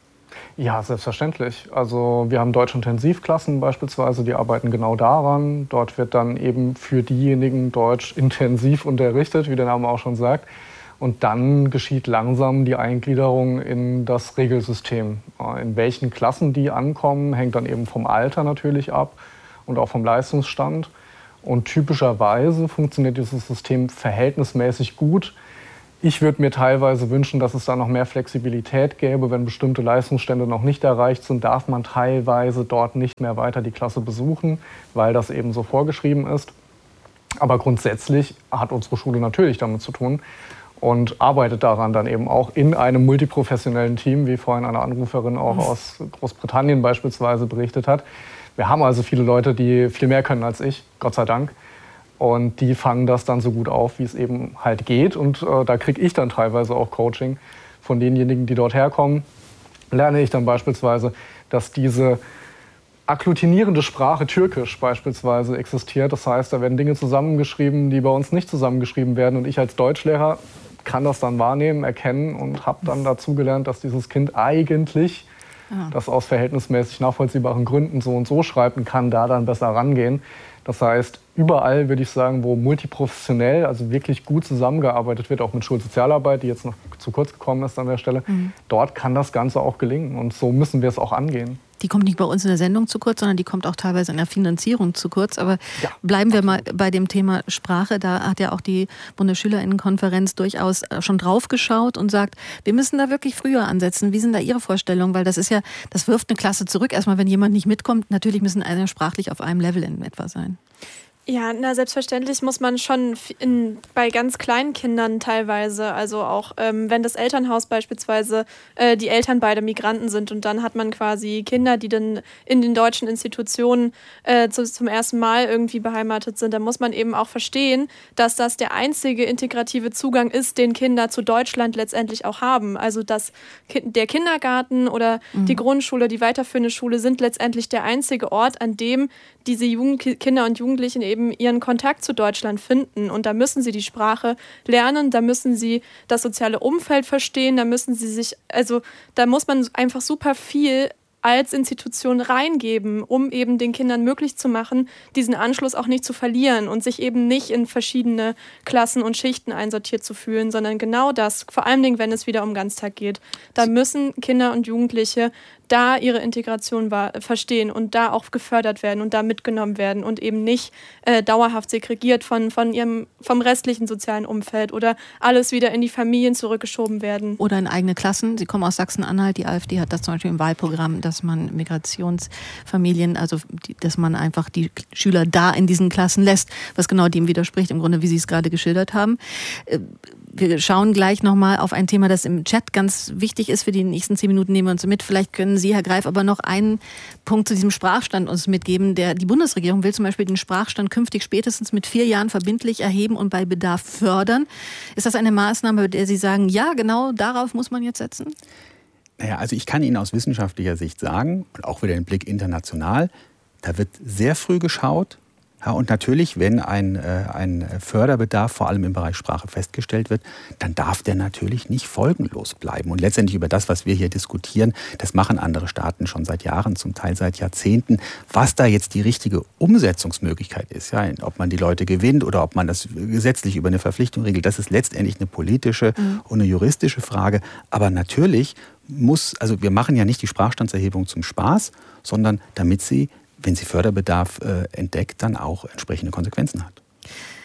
Ja, selbstverständlich. Also wir haben Deutsch-Intensivklassen beispielsweise, die arbeiten genau daran. Dort wird dann eben für diejenigen Deutsch intensiv unterrichtet, wie der Name auch schon sagt. Und dann geschieht langsam die Eingliederung in das Regelsystem. In welchen Klassen die ankommen, hängt dann eben vom Alter natürlich ab und auch vom Leistungsstand. Und typischerweise funktioniert dieses System verhältnismäßig gut. Ich würde mir teilweise wünschen, dass es da noch mehr Flexibilität gäbe. Wenn bestimmte Leistungsstände noch nicht erreicht sind, darf man teilweise dort nicht mehr weiter die Klasse besuchen, weil das eben so vorgeschrieben ist. Aber grundsätzlich hat unsere Schule natürlich damit zu tun und arbeitet daran dann eben auch in einem multiprofessionellen Team, wie vorhin eine Anruferin auch aus Großbritannien beispielsweise berichtet hat. Wir haben also viele Leute, die viel mehr können als ich, Gott sei Dank. Und die fangen das dann so gut auf, wie es eben halt geht. Und da kriege ich dann teilweise auch Coaching von denjenigen, die dort herkommen. Lerne ich dann beispielsweise, dass diese agglutinierende Sprache Türkisch beispielsweise existiert. Das heißt, da werden Dinge zusammengeschrieben, die bei uns nicht zusammengeschrieben werden. Und ich als Deutschlehrer kann das dann wahrnehmen, erkennen und habe dann dazu gelernt, dass dieses Kind eigentlich das aus verhältnismäßig nachvollziehbaren Gründen so und so schreibt und kann da dann besser rangehen. Das heißt, überall würde ich sagen, wo multiprofessionell, also wirklich gut zusammengearbeitet wird, auch mit Schulsozialarbeit, die jetzt noch zu kurz gekommen ist an der Stelle, dort kann das Ganze auch gelingen. Und so müssen wir es auch angehen. Die kommt nicht bei uns in der Sendung zu kurz, sondern die kommt auch teilweise in der Finanzierung zu kurz. Aber bleiben wir mal bei dem Thema Sprache. Da hat ja auch die Bundesschülerinnenkonferenz durchaus schon drauf geschaut und sagt, wir müssen da wirklich früher ansetzen. Wie sind da Ihre Vorstellungen? Weil das ist ja, das wirft eine Klasse zurück. Erstmal, wenn jemand nicht mitkommt, natürlich müssen alle sprachlich auf einem Level in etwa sein. Ja, selbstverständlich muss man schon bei ganz kleinen Kindern teilweise, also auch wenn das Elternhaus beispielsweise die Eltern beide Migranten sind und dann hat man quasi Kinder, die dann in den deutschen Institutionen zum ersten Mal irgendwie beheimatet sind, dann muss man eben auch verstehen, dass das der einzige integrative Zugang ist, den Kinder zu Deutschland letztendlich auch haben. Also dass der Kindergarten oder die Grundschule, die weiterführende Schule sind letztendlich der einzige Ort, an dem diese Kinder und Jugendlichen eben ihren Kontakt zu Deutschland finden. Und da müssen sie die Sprache lernen, da müssen sie das soziale Umfeld verstehen, da müssen sie sich, also da muss man einfach super viel als Institution reingeben, um eben den Kindern möglich zu machen, diesen Anschluss auch nicht zu verlieren und sich eben nicht in verschiedene Klassen und Schichten einsortiert zu fühlen, sondern genau das, vor allen Dingen, wenn es wieder um Ganztag geht. Da müssen Kinder und Jugendliche da ihre Integration verstehen und da auch gefördert werden und da mitgenommen werden und eben nicht dauerhaft segregiert vom restlichen sozialen Umfeld oder alles wieder in die Familien zurückgeschoben werden. Oder in eigene Klassen. Sie kommen aus Sachsen-Anhalt, die AfD hat das zum Beispiel im Wahlprogramm, dass man Migrationsfamilien, also dass man einfach die Schüler da in diesen Klassen lässt, was genau dem widerspricht, im Grunde, wie Sie es gerade geschildert haben. Wir schauen gleich nochmal auf ein Thema, das im Chat ganz wichtig ist. Für die nächsten 10 Minuten nehmen wir uns mit. Vielleicht können Sie, Herr Greif, aber noch einen Punkt zu diesem Sprachstand uns mitgeben. Die Bundesregierung will zum Beispiel den Sprachstand künftig spätestens mit 4 Jahren verbindlich erheben und bei Bedarf fördern. Ist das eine Maßnahme, bei der Sie sagen, ja, genau darauf muss man jetzt setzen? Naja, also ich kann Ihnen aus wissenschaftlicher Sicht sagen, und auch wieder den Blick international, da wird sehr früh geschaut. Ja, und natürlich, wenn ein Förderbedarf vor allem im Bereich Sprache festgestellt wird, dann darf der natürlich nicht folgenlos bleiben. Und letztendlich über das, was wir hier diskutieren, das machen andere Staaten schon seit Jahren, zum Teil seit Jahrzehnten. Was da jetzt die richtige Umsetzungsmöglichkeit ist, ja, ob man die Leute gewinnt oder ob man das gesetzlich über eine Verpflichtung regelt, das ist letztendlich eine politische und eine juristische Frage. Aber natürlich also wir machen ja nicht die Sprachstandserhebung zum Spaß, sondern damit sie, wenn sie Förderbedarf entdeckt, dann auch entsprechende Konsequenzen hat.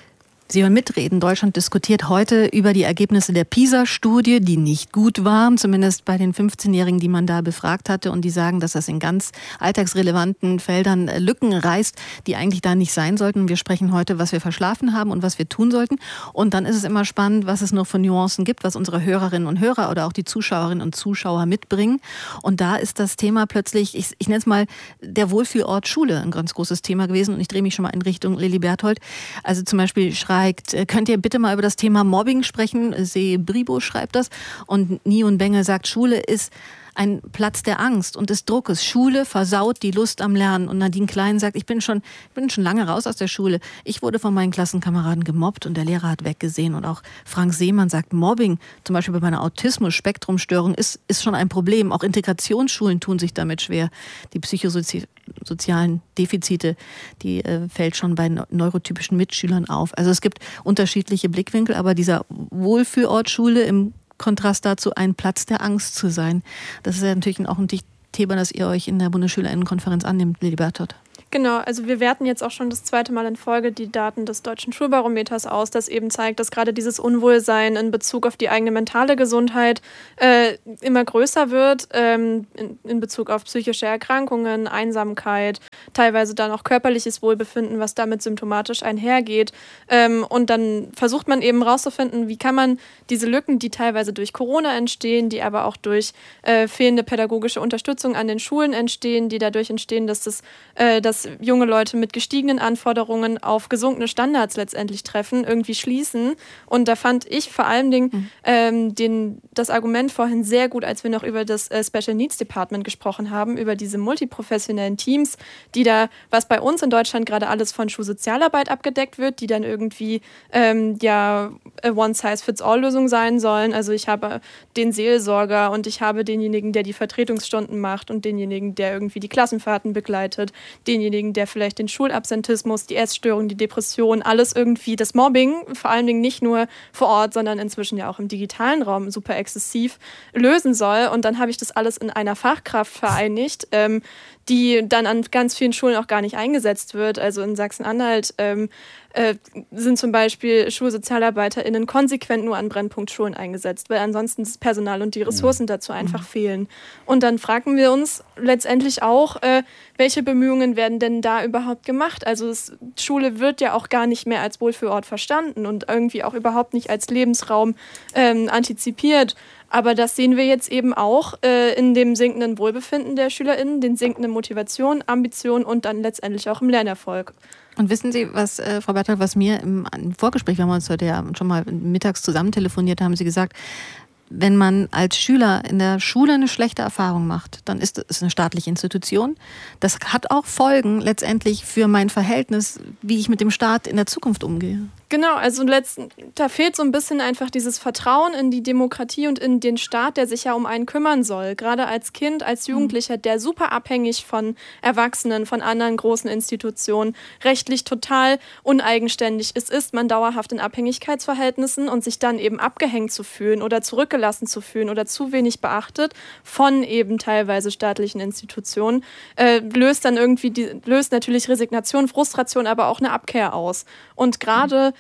Sie hören mitreden. Deutschland diskutiert heute über die Ergebnisse der PISA-Studie, die nicht gut waren, zumindest bei den 15-Jährigen, die man da befragt hatte. Und die sagen, dass das in ganz alltagsrelevanten Feldern Lücken reißt, die eigentlich da nicht sein sollten. Wir sprechen heute, was wir verschlafen haben und was wir tun sollten. Und dann ist es immer spannend, was es noch für Nuancen gibt, was unsere Hörerinnen und Hörer oder auch die Zuschauerinnen und Zuschauer mitbringen. Und da ist das Thema plötzlich, ich nenne es mal, der Wohlfühlort Schule ein ganz großes Thema gewesen. Und ich drehe mich schon mal in Richtung Lili Berthold. Also zum Beispiel könnt ihr bitte mal über das Thema Mobbing sprechen? Bribo schreibt das. Und Nion Benge sagt, Schule ist ein Platz der Angst und des Druckes. Schule versaut die Lust am Lernen. Und Nadine Klein sagt, ich bin schon lange raus aus der Schule. Ich wurde von meinen Klassenkameraden gemobbt und der Lehrer hat weggesehen. Und auch Frank Seemann sagt, Mobbing, zum Beispiel bei meiner Autismus-Spektrum-Störung, ist schon ein Problem. Auch Integrationsschulen tun sich damit schwer. Die psychosozialen Defizite, die fällt schon bei neurotypischen Mitschülern auf. Also es gibt unterschiedliche Blickwinkel, aber dieser Wohlfühlort Schule im Kontrast dazu, ein Platz der Angst zu sein. Das ist ja natürlich auch ein Thema, das ihr euch in der Bundesschülerinnenkonferenz annimmt, Lili Berthold. Genau, also wir werten jetzt auch schon das 2. Mal in Folge die Daten des Deutschen Schulbarometers aus, das eben zeigt, dass gerade dieses Unwohlsein in Bezug auf die eigene mentale Gesundheit immer größer wird, in Bezug auf psychische Erkrankungen, Einsamkeit, teilweise dann auch körperliches Wohlbefinden, was damit symptomatisch einhergeht. Und dann versucht man eben rauszufinden, wie kann man diese Lücken, die teilweise durch Corona entstehen, die aber auch durch fehlende pädagogische Unterstützung an den Schulen entstehen, die dadurch entstehen, dass junge Leute mit gestiegenen Anforderungen auf gesunkene Standards letztendlich treffen, irgendwie schließen. Und da fand ich vor allen Dingen das Argument vorhin sehr gut, als wir noch über das Special Needs Department gesprochen haben, über diese multiprofessionellen Teams, die da, was bei uns in Deutschland gerade alles von Schulsozialarbeit abgedeckt wird, die dann irgendwie One-Size-Fits-All-Lösung sein sollen. Also ich habe den Seelsorger und ich habe denjenigen, der die Vertretungsstunden macht und denjenigen, der irgendwie die Klassenfahrten begleitet, denjenigen, der vielleicht den Schulabsentismus, die Essstörung, die Depression, alles irgendwie, das Mobbing, vor allen Dingen nicht nur vor Ort, sondern inzwischen ja auch im digitalen Raum super exzessiv lösen soll. Und dann habe ich das alles in einer Fachkraft vereinigt, die dann an ganz vielen Schulen auch gar nicht eingesetzt wird. Also in Sachsen-Anhalt sind zum Beispiel SchulsozialarbeiterInnen konsequent nur an Brennpunktschulen eingesetzt, weil ansonsten das Personal und die Ressourcen dazu einfach fehlen. Und dann fragen wir uns letztendlich auch, welche Bemühungen werden denn da überhaupt gemacht? Also Schule wird ja auch gar nicht mehr als Wohlfühlort verstanden und irgendwie auch überhaupt nicht als Lebensraum antizipiert. Aber das sehen wir jetzt eben auch in dem sinkenden Wohlbefinden der SchülerInnen, den sinkenden Motivation, Ambition und dann letztendlich auch im Lernerfolg. Und wissen Sie, was, Frau Berthold, was mir im Vorgespräch, wir haben uns heute ja schon mal mittags zusammen telefoniert, haben Sie gesagt, wenn man als Schüler in der Schule eine schlechte Erfahrung macht, dann ist es eine staatliche Institution. Das hat auch Folgen letztendlich für mein Verhältnis, wie ich mit dem Staat in der Zukunft umgehe. Genau, also da fehlt so ein bisschen einfach dieses Vertrauen in die Demokratie und in den Staat, der sich ja um einen kümmern soll. Gerade als Kind, als Jugendlicher, der super abhängig von Erwachsenen, von anderen großen Institutionen, rechtlich total uneigenständig ist man dauerhaft in Abhängigkeitsverhältnissen und sich dann eben abgehängt zu fühlen oder zurückgelassen zu fühlen oder zu wenig beachtet von eben teilweise staatlichen Institutionen, löst natürlich Resignation, Frustration, aber auch eine Abkehr aus. Und gerade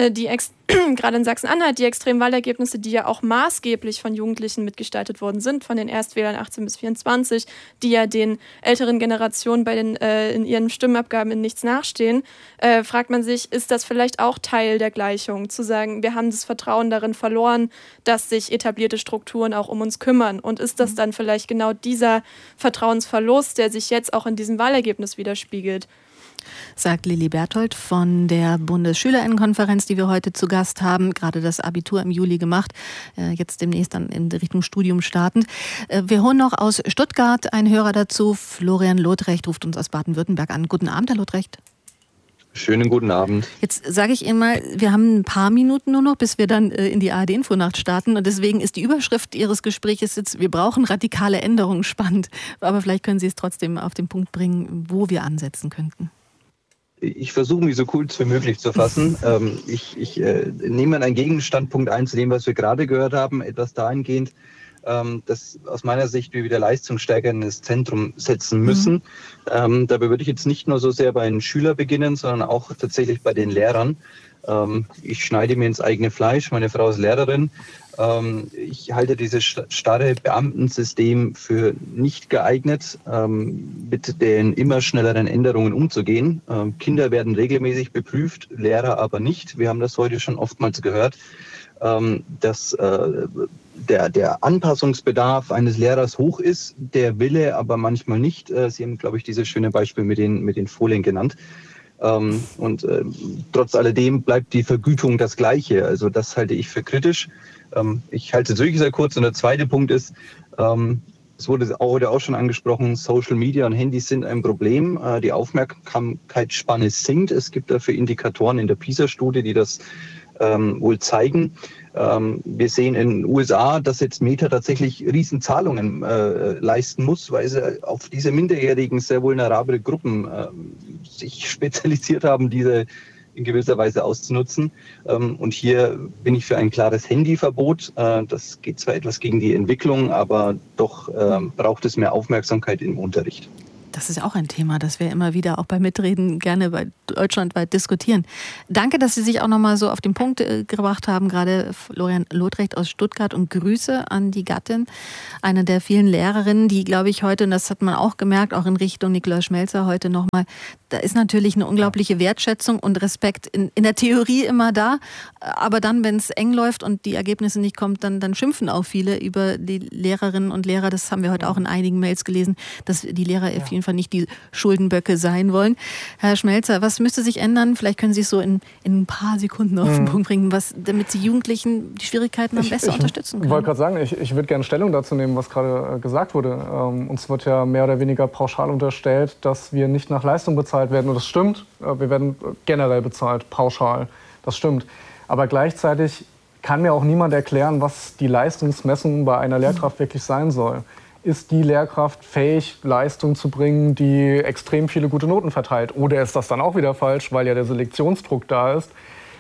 gerade in Sachsen-Anhalt die extremen Wahlergebnisse, die ja auch maßgeblich von Jugendlichen mitgestaltet worden sind, von den Erstwählern 18 bis 24, die ja den älteren Generationen in ihren Stimmabgaben in nichts nachstehen, fragt man sich, ist das vielleicht auch Teil der Gleichung, zu sagen, wir haben das Vertrauen darin verloren, dass sich etablierte Strukturen auch um uns kümmern. Und ist das dann vielleicht genau dieser Vertrauensverlust, der sich jetzt auch in diesem Wahlergebnis widerspiegelt? Sagt Lili Berthold von der Bundesschülerinnenkonferenz, die wir heute zu Gast haben. Gerade das Abitur im Juli gemacht, jetzt demnächst dann in Richtung Studium startend. Wir hören noch aus Stuttgart einen Hörer dazu. Florian Lotrecht ruft uns aus Baden-Württemberg an. Guten Abend, Herr Lotrecht. Schönen guten Abend. Jetzt sage ich Ihnen mal, wir haben ein paar Minuten nur noch, bis wir dann in die ARD-Infonacht starten. Und deswegen ist die Überschrift Ihres Gesprächs jetzt, wir brauchen radikale Änderungen, spannend. Aber vielleicht können Sie es trotzdem auf den Punkt bringen, wo wir ansetzen könnten. Ich versuche, mich so kurz wie möglich zu fassen. Ich nehme einen Gegenstandpunkt ein zu dem, was wir gerade gehört haben, etwas dahingehend, dass aus meiner Sicht wir wieder Leistungssteiger in das Zentrum setzen müssen. Dabei würde ich jetzt nicht nur so sehr bei den Schülern beginnen, sondern auch tatsächlich bei den Lehrern. Ich schneide mir ins eigene Fleisch. Meine Frau ist Lehrerin. Ich halte dieses starre Beamtensystem für nicht geeignet, mit den immer schnelleren Änderungen umzugehen. Kinder werden regelmäßig beprüft, Lehrer aber nicht. Wir haben das heute schon oftmals gehört, dass der Anpassungsbedarf eines Lehrers hoch ist, der Wille aber manchmal nicht. Sie haben, glaube ich, dieses schöne Beispiel mit den Folien genannt. Und trotz alledem bleibt die Vergütung das Gleiche. Also das halte ich für kritisch. Ich halte es wirklich sehr kurz. Und der zweite Punkt ist, es wurde heute auch schon angesprochen, Social Media und Handys sind ein Problem. Die Aufmerksamkeitsspanne sinkt. Es gibt dafür Indikatoren in der PISA-Studie, die das wohl zeigen. Wir sehen in den USA, dass jetzt Meta tatsächlich Riesenzahlungen leisten muss, weil sie auf diese minderjährigen, sehr vulnerable Gruppen sich spezialisiert haben, diese in gewisser Weise auszunutzen. Und hier bin ich für ein klares Handyverbot. Das geht zwar etwas gegen die Entwicklung, aber doch braucht es mehr Aufmerksamkeit im Unterricht. Das ist auch ein Thema, das wir immer wieder auch bei Mitreden gerne bei deutschlandweit diskutieren. Danke, dass Sie sich auch nochmal so auf den Punkt gebracht haben, gerade Florian Lotrecht aus Stuttgart, und Grüße an die Gattin, eine der vielen Lehrerinnen, die, glaube ich, heute, und das hat man auch gemerkt, auch in Richtung Nikolaus Schmelzer heute nochmal, da ist natürlich eine unglaubliche Wertschätzung und Respekt in der Theorie immer da, aber dann, wenn es eng läuft und die Ergebnisse nicht kommen, dann schimpfen auch viele über die Lehrerinnen und Lehrer. Das haben wir heute auch in einigen Mails gelesen, dass die Lehrer auf jeden Fall nicht die Schuldenböcke sein wollen. Herr Schmelzer, was müsste sich ändern? Vielleicht können Sie es so in ein paar Sekunden auf den Punkt bringen, damit die Jugendlichen die Schwierigkeiten am besten unterstützen können. Ich wollte gerade sagen, ich würde gerne Stellung dazu nehmen, was gerade gesagt wurde. Uns wird ja mehr oder weniger pauschal unterstellt, dass wir nicht nach Leistung bezahlt werden. Und das stimmt. Wir werden generell bezahlt, pauschal. Das stimmt. Aber gleichzeitig kann mir auch niemand erklären, was die Leistungsmessung bei einer Lehrkraft wirklich sein soll. Ist die Lehrkraft fähig, Leistung zu bringen, die extrem viele gute Noten verteilt? Oder ist das dann auch wieder falsch, weil ja der Selektionsdruck da ist?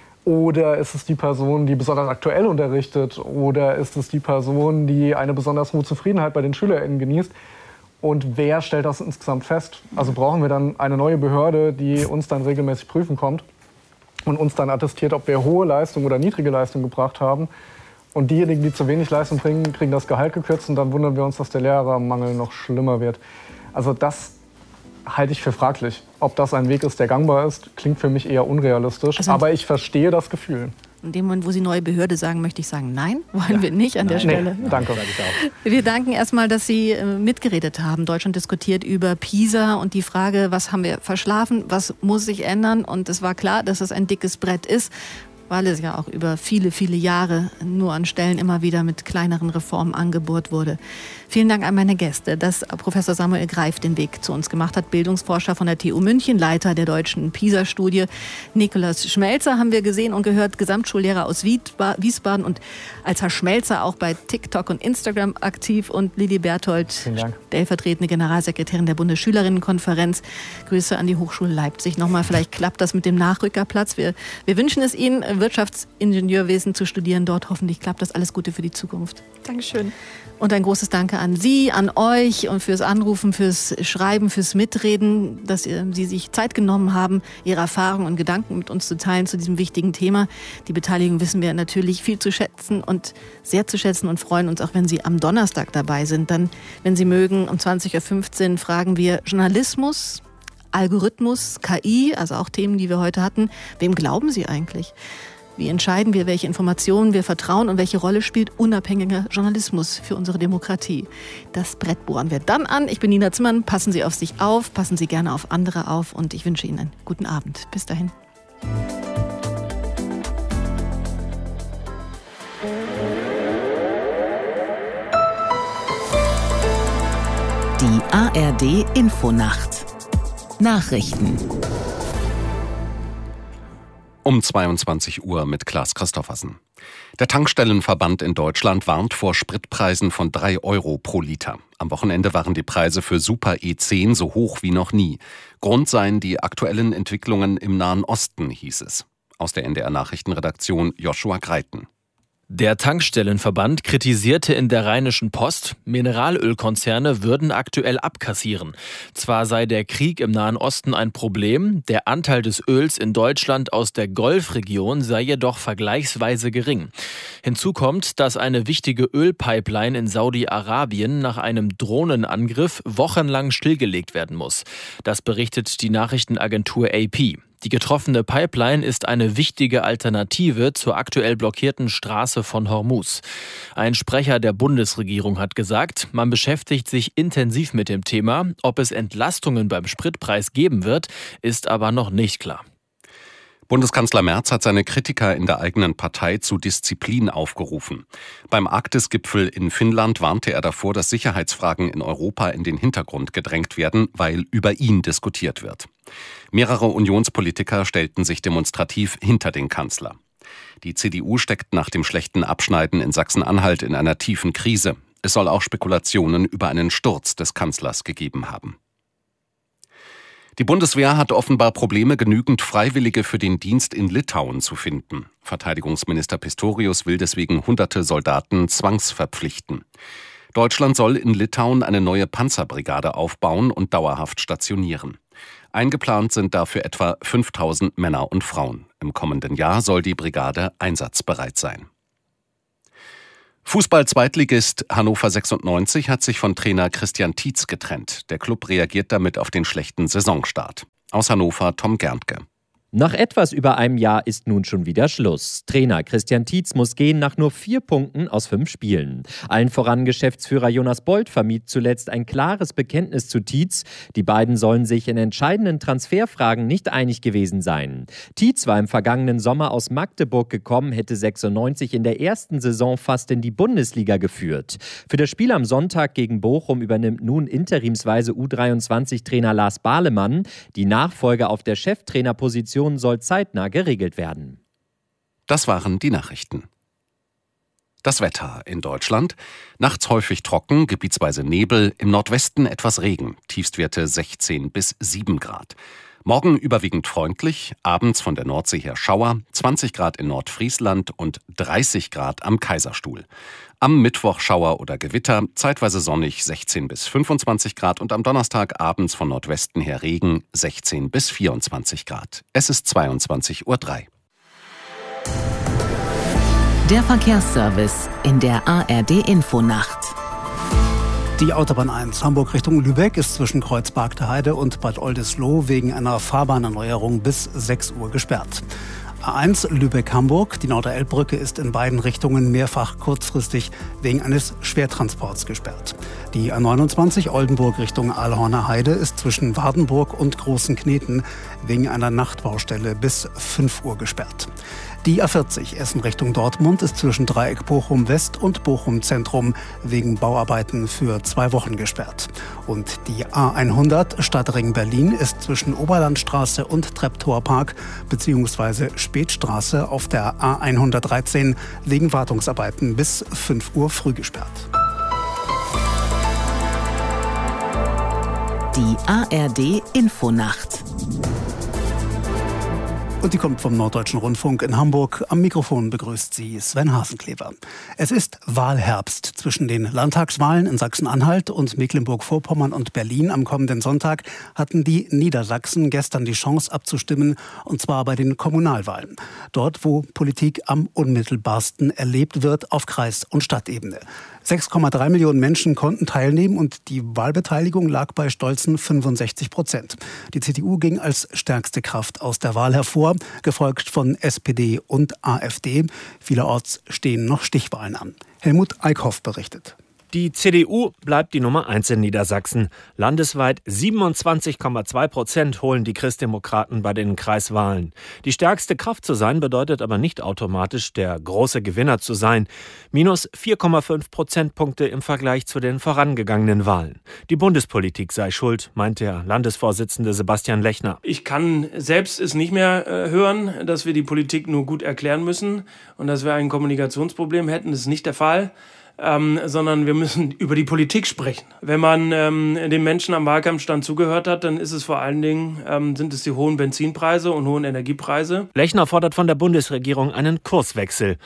Oder ist es die Person, die besonders aktuell unterrichtet? Oder ist es die Person, die eine besonders hohe Zufriedenheit bei den SchülerInnen genießt? Und wer stellt das insgesamt fest? Also brauchen wir dann eine neue Behörde, die uns dann regelmäßig prüfen kommt und uns dann attestiert, ob wir hohe Leistung oder niedrige Leistung gebracht haben. Und diejenigen, die zu wenig Leistung bringen, kriegen das Gehalt gekürzt und dann wundern wir uns, dass der Lehrermangel noch schlimmer wird. Also das halte ich für fraglich. Ob das ein Weg ist, der gangbar ist, klingt für mich eher unrealistisch. Also, aber ich verstehe das Gefühl. In dem Moment, wo Sie neue Behörde sagen, möchte ich sagen, nein, wollen wir nicht an der Stelle. Nee, danke. Wir danken erstmal, dass Sie mitgeredet haben. Deutschland diskutiert über PISA und die Frage, was haben wir verschlafen, was muss sich ändern? Und es war klar, dass es ein dickes Brett ist, weil es ja auch über viele, viele Jahre nur an Stellen immer wieder mit kleineren Reformen angebohrt wurde. Vielen Dank an meine Gäste, dass Professor Samuel Greif den Weg zu uns gemacht hat, Bildungsforscher von der TU München, Leiter der deutschen PISA-Studie. Nikolaus Schmelzer haben wir gesehen und gehört, Gesamtschullehrer aus Wiesbaden und als Herr Schmelzer auch bei TikTok und Instagram aktiv, und Lili Berthold, stellvertretende Generalsekretärin der Bundesschülerinnenkonferenz. Grüße an die Hochschule Leipzig. Nochmal, vielleicht klappt das mit dem Nachrückerplatz. Wir wünschen es Ihnen, Wirtschaftsingenieurwesen zu studieren dort. Hoffentlich klappt das. Alles Gute für die Zukunft. Dankeschön. Und ein großes Danke an Sie, an euch und fürs Anrufen, fürs Schreiben, fürs Mitreden, dass Sie sich Zeit genommen haben, Ihre Erfahrungen und Gedanken mit uns zu teilen zu diesem wichtigen Thema. Die Beteiligung wissen wir natürlich viel zu schätzen und sehr zu schätzen und freuen uns auch, wenn Sie am Donnerstag dabei sind. Dann, wenn Sie mögen, um 20.15 Uhr fragen wir Journalismus, Algorithmus, KI, also auch Themen, die wir heute hatten. Wem glauben Sie eigentlich? Wie entscheiden wir, welche Informationen wir vertrauen und welche Rolle spielt unabhängiger Journalismus für unsere Demokratie? Das Brett bohren wir dann an. Ich bin Nina Zimmermann. Passen Sie auf sich auf, passen Sie gerne auf andere auf und ich wünsche Ihnen einen guten Abend. Bis dahin. Die ARD Infonacht. Nachrichten. Um 22 Uhr mit Klaas Christoffersen. Der Tankstellenverband in Deutschland warnt vor Spritpreisen von 3 € pro Liter. Am Wochenende waren die Preise für Super E10 so hoch wie noch nie. Grund seien die aktuellen Entwicklungen im Nahen Osten, hieß es. Aus der NDR Nachrichtenredaktion Joshua Greiten. Der Tankstellenverband kritisierte in der Rheinischen Post, Mineralölkonzerne würden aktuell abkassieren. Zwar sei der Krieg im Nahen Osten ein Problem, der Anteil des Öls in Deutschland aus der Golfregion sei jedoch vergleichsweise gering. Hinzu kommt, dass eine wichtige Ölpipeline in Saudi-Arabien nach einem Drohnenangriff wochenlang stillgelegt werden muss. Das berichtet die Nachrichtenagentur AP. Die getroffene Pipeline ist eine wichtige Alternative zur aktuell blockierten Straße von Hormuz. Ein Sprecher der Bundesregierung hat gesagt, man beschäftigt sich intensiv mit dem Thema. Ob es Entlastungen beim Spritpreis geben wird, ist aber noch nicht klar. Bundeskanzler Merz hat seine Kritiker in der eigenen Partei zu Disziplin aufgerufen. Beim Arktis-Gipfel in Finnland warnte er davor, dass Sicherheitsfragen in Europa in den Hintergrund gedrängt werden, weil über ihn diskutiert wird. Mehrere Unionspolitiker stellten sich demonstrativ hinter den Kanzler. Die CDU steckt nach dem schlechten Abschneiden in Sachsen-Anhalt in einer tiefen Krise. Es soll auch Spekulationen über einen Sturz des Kanzlers gegeben haben. Die Bundeswehr hat offenbar Probleme, genügend Freiwillige für den Dienst in Litauen zu finden. Verteidigungsminister Pistorius will deswegen hunderte Soldaten zwangsverpflichten. Deutschland soll in Litauen eine neue Panzerbrigade aufbauen und dauerhaft stationieren. Eingeplant sind dafür etwa 5000 Männer und Frauen. Im kommenden Jahr soll die Brigade einsatzbereit sein. Fußball-Zweitligist Hannover 96 hat sich von Trainer Christian Tietz getrennt. Der Klub reagiert damit auf den schlechten Saisonstart. Aus Hannover Tom Gerntke. Nach etwas über einem Jahr ist nun schon wieder Schluss. Trainer Christian Tietz muss gehen nach nur 4 Punkten aus 5 Spielen. Allen voran Geschäftsführer Jonas Bold vermied zuletzt ein klares Bekenntnis zu Tietz. Die beiden sollen sich in entscheidenden Transferfragen nicht einig gewesen sein. Tietz war im vergangenen Sommer aus Magdeburg gekommen, hätte 96 in der ersten Saison fast in die Bundesliga geführt. Für das Spiel am Sonntag gegen Bochum übernimmt nun interimsweise U23-Trainer Lars Bahlemann. Die Nachfolge auf der Cheftrainerposition soll zeitnah geregelt werden. Das waren die Nachrichten. Das Wetter in Deutschland. Nachts häufig trocken, gebietsweise Nebel, im Nordwesten etwas Regen, Tiefstwerte 16 bis 7 Grad. Morgen überwiegend freundlich, abends von der Nordsee her Schauer, 20 Grad in Nordfriesland und 30 Grad am Kaiserstuhl. Am Mittwoch Schauer oder Gewitter, zeitweise sonnig 16 bis 25 Grad und am Donnerstag abends von Nordwesten her Regen 16 bis 24 Grad. Es ist 22:03 Uhr. Der Verkehrsservice in der ARD-Infonacht. Die Autobahn 1 Hamburg Richtung Lübeck ist zwischen Kreuz-Bargteheide und Bad Oldesloe wegen einer Fahrbahnerneuerung bis 6 Uhr gesperrt. A1 Lübeck-Hamburg, die Norderelbbrücke ist in beiden Richtungen mehrfach kurzfristig wegen eines Schwertransports gesperrt. Die A29 Oldenburg Richtung Aalhorner Heide ist zwischen Wardenburg und Großenkneten wegen einer Nachtbaustelle bis 5 Uhr gesperrt. Die A40 Essen Richtung Dortmund ist zwischen Dreieck Bochum West und Bochum Zentrum wegen Bauarbeiten für 2 Wochen gesperrt. Und die A100 Stadtring Berlin ist zwischen Oberlandstraße und Treptower-Park bzw. Spätstraße auf der A113 wegen Wartungsarbeiten bis 5 Uhr früh gesperrt. Die ARD-Infonacht. Und die kommt vom Norddeutschen Rundfunk in Hamburg. Am Mikrofon begrüßt sie Sven Hasenklever. Es ist Wahlherbst. Zwischen den Landtagswahlen in Sachsen-Anhalt und Mecklenburg-Vorpommern und Berlin am kommenden Sonntag hatten die Niedersachsen gestern die Chance abzustimmen, und zwar bei den Kommunalwahlen. Dort, wo Politik am unmittelbarsten erlebt wird auf Kreis- und Stadtebene. 6,3 Millionen Menschen konnten teilnehmen und die Wahlbeteiligung lag bei stolzen 65%. Die CDU ging als stärkste Kraft aus der Wahl hervor, gefolgt von SPD und AfD. Vielerorts stehen noch Stichwahlen an. Helmut Eickhoff berichtet. Die CDU bleibt die Nummer 1 in Niedersachsen. Landesweit 27,2% holen die Christdemokraten bei den Kreiswahlen. Die stärkste Kraft zu sein bedeutet aber nicht automatisch, der große Gewinner zu sein. Minus 4,5 Prozentpunkte im Vergleich zu den vorangegangenen Wahlen. Die Bundespolitik sei schuld, meint der Landesvorsitzende Sebastian Lechner. Ich kann selbst es nicht mehr hören, dass wir die Politik nur gut erklären müssen und dass wir ein Kommunikationsproblem hätten. Das ist nicht der Fall. Sondern wir müssen über die Politik sprechen. Wenn man den Menschen am Wahlkampfstand zugehört hat, dann ist es vor allen Dingen, sind es die hohen Benzinpreise und hohen Energiepreise. Lechner fordert von der Bundesregierung einen Kurswechsel.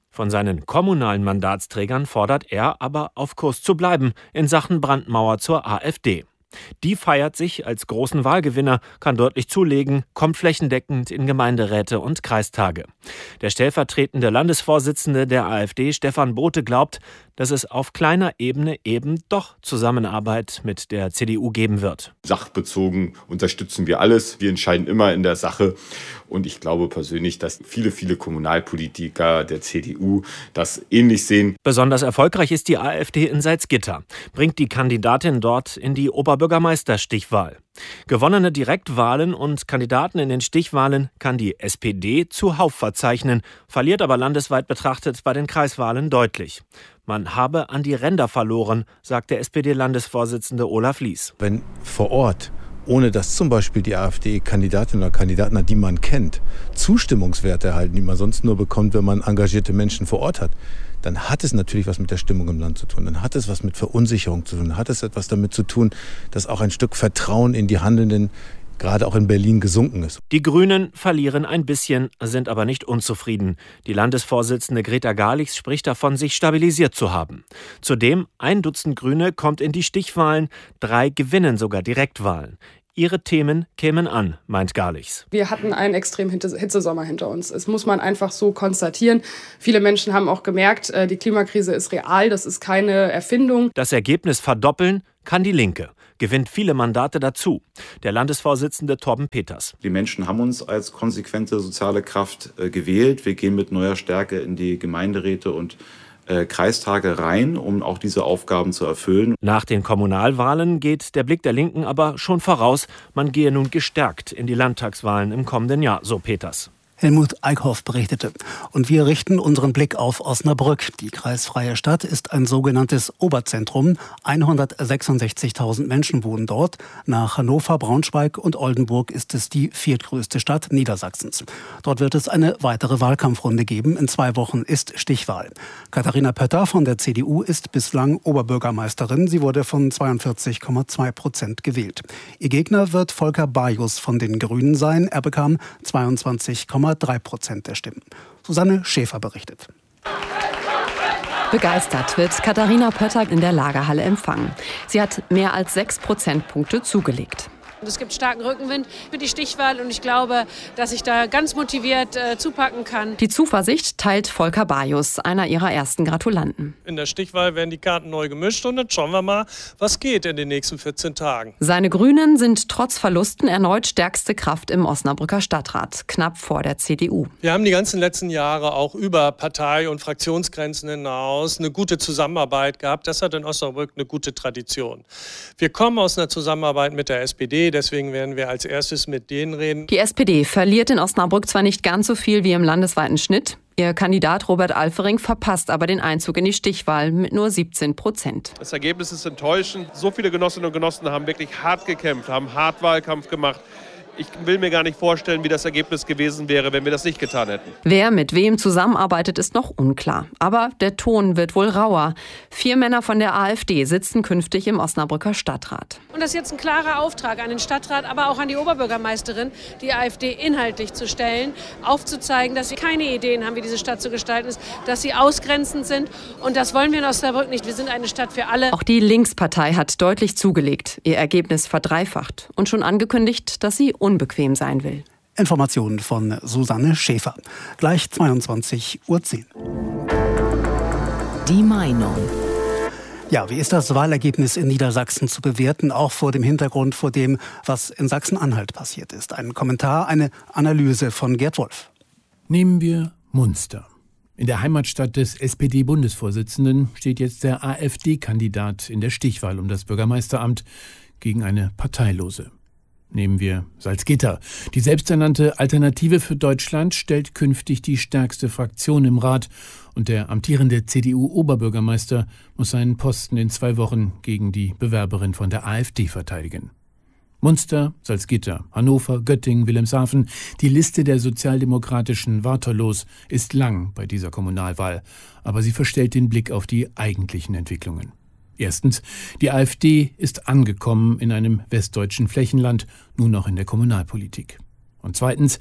Von seinen kommunalen Mandatsträgern fordert er aber, auf Kurs zu bleiben in Sachen Brandmauer zur AfD. Die feiert sich als großen Wahlgewinner, kann deutlich zulegen, kommt flächendeckend in Gemeinderäte und Kreistage. Der stellvertretende Landesvorsitzende der AfD, Stefan Bothe, glaubt, dass es auf kleiner Ebene eben doch Zusammenarbeit mit der CDU geben wird. Sachbezogen unterstützen wir alles. Wir entscheiden immer in der Sache. Und ich glaube persönlich, dass viele Kommunalpolitiker der CDU das ähnlich sehen. Besonders erfolgreich ist die AfD in Salzgitter, bringt die Kandidatin dort in die Oberbürgermeisterstichwahl. Gewonnene Direktwahlen und Kandidaten in den Stichwahlen kann die SPD zuhauf verzeichnen, verliert aber landesweit betrachtet bei den Kreiswahlen deutlich. Man habe an die Ränder verloren, sagt der SPD-Landesvorsitzende Olaf Lies. Wenn vor Ort, ohne dass zum Beispiel die AfD-Kandidatin oder Kandidaten hat, die man kennt, Zustimmungswerte erhalten, die man sonst nur bekommt, wenn man engagierte Menschen vor Ort hat, dann hat es natürlich was mit der Stimmung im Land zu tun. Dann hat es was mit Verunsicherung zu tun. Dann hat es etwas damit zu tun, dass auch ein Stück Vertrauen in die Handelnden gerade auch in Berlin gesunken ist. Die Grünen verlieren ein bisschen, sind aber nicht unzufrieden. Die Landesvorsitzende Greta Garlichs spricht davon, sich stabilisiert zu haben. Zudem 1 Dutzend Grüne kommt in die Stichwahlen, 3 gewinnen sogar Direktwahlen. Ihre Themen kämen an, meint Garlichs. Wir hatten einen extremen Hitzesommer hinter uns. Das muss man einfach so konstatieren. Viele Menschen haben auch gemerkt, die Klimakrise ist real, das ist keine Erfindung. Das Ergebnis verdoppeln kann die Linke, gewinnt viele Mandate dazu. Der Landesvorsitzende Torben Peters. Die Menschen haben uns als konsequente soziale Kraft gewählt. Wir gehen mit neuer Stärke in die Gemeinderäte und Kreistage rein, um auch diese Aufgaben zu erfüllen. Nach den Kommunalwahlen geht der Blick der Linken aber schon voraus. Man gehe nun gestärkt in die Landtagswahlen im kommenden Jahr, so Peters. Helmut Eickhoff berichtete. Und wir richten unseren Blick auf Osnabrück. Die kreisfreie Stadt ist ein sogenanntes Oberzentrum. 166.000 Menschen wohnen dort. Nach Hannover, Braunschweig und Oldenburg ist es die 4. Stadt Niedersachsens. Dort wird es eine weitere Wahlkampfrunde geben. In 2 Wochen ist Stichwahl. Katharina Pötter von der CDU ist bislang Oberbürgermeisterin. Sie wurde von 42,2% gewählt. Ihr Gegner wird Volker Bajus von den Grünen sein. Er bekam 22,3% der Stimmen. Susanne Schäfer berichtet. Begeistert wird Katharina Pötter in der Lagerhalle empfangen. Sie hat mehr als 6 Prozentpunkte zugelegt. Es gibt starken Rückenwind für die Stichwahl und ich glaube, dass ich da ganz motiviert zupacken kann. Die Zuversicht teilt Volker Bajus, einer ihrer ersten Gratulanten. In der Stichwahl werden die Karten neu gemischt und dann schauen wir mal, was geht in den nächsten 14 Tagen. Seine Grünen sind trotz Verlusten erneut stärkste Kraft im Osnabrücker Stadtrat, knapp vor der CDU. Wir haben die ganzen letzten Jahre auch über Partei- und Fraktionsgrenzen hinaus eine gute Zusammenarbeit gehabt. Das hat in Osnabrück eine gute Tradition. Wir kommen aus einer Zusammenarbeit mit der SPD. Deswegen werden wir als erstes mit denen reden. Die SPD verliert in Osnabrück zwar nicht ganz so viel wie im landesweiten Schnitt. Ihr Kandidat Robert Alfering verpasst aber den Einzug in die Stichwahl mit nur 17%. Das Ergebnis ist enttäuschend. So viele Genossinnen und Genossen haben wirklich hart gekämpft, haben hart Wahlkampf gemacht. Ich will mir gar nicht vorstellen, wie das Ergebnis gewesen wäre, wenn wir das nicht getan hätten. Wer mit wem zusammenarbeitet, ist noch unklar. Aber der Ton wird wohl rauer. 4 Männer von der AfD sitzen künftig im Osnabrücker Stadtrat. Und das ist jetzt ein klarer Auftrag an den Stadtrat, aber auch an die Oberbürgermeisterin, die AfD inhaltlich zu stellen, aufzuzeigen, dass sie keine Ideen haben, wie diese Stadt zu gestalten ist, dass sie ausgrenzend sind. Und das wollen wir in Osnabrück nicht. Wir sind eine Stadt für alle. Auch die Linkspartei hat deutlich zugelegt, ihr Ergebnis verdreifacht und schon angekündigt, dass sie unbequem sein will. Informationen von Susanne Schäfer. Gleich 22:10 Uhr. Die Meinung. Ja, wie ist das Wahlergebnis in Niedersachsen zu bewerten, auch vor dem Hintergrund vor dem, was in Sachsen-Anhalt passiert ist? Ein Kommentar, eine Analyse von Gerd Wolf. Nehmen wir Munster. In der Heimatstadt des SPD-Bundesvorsitzenden steht jetzt der AfD-Kandidat in der Stichwahl um das Bürgermeisteramt gegen eine Parteilose. Nehmen wir Salzgitter. Die selbsternannte Alternative für Deutschland stellt künftig die stärkste Fraktion im Rat und der amtierende CDU-Oberbürgermeister muss seinen Posten in 2 Wochen gegen die Bewerberin von der AfD verteidigen. Munster, Salzgitter, Hannover, Göttingen, Wilhelmshaven. Die Liste der sozialdemokratischen Waterloos ist lang bei dieser Kommunalwahl, aber sie verstellt den Blick auf die eigentlichen Entwicklungen. Erstens, die AfD ist angekommen in einem westdeutschen Flächenland, nun auch in der Kommunalpolitik. Und zweitens,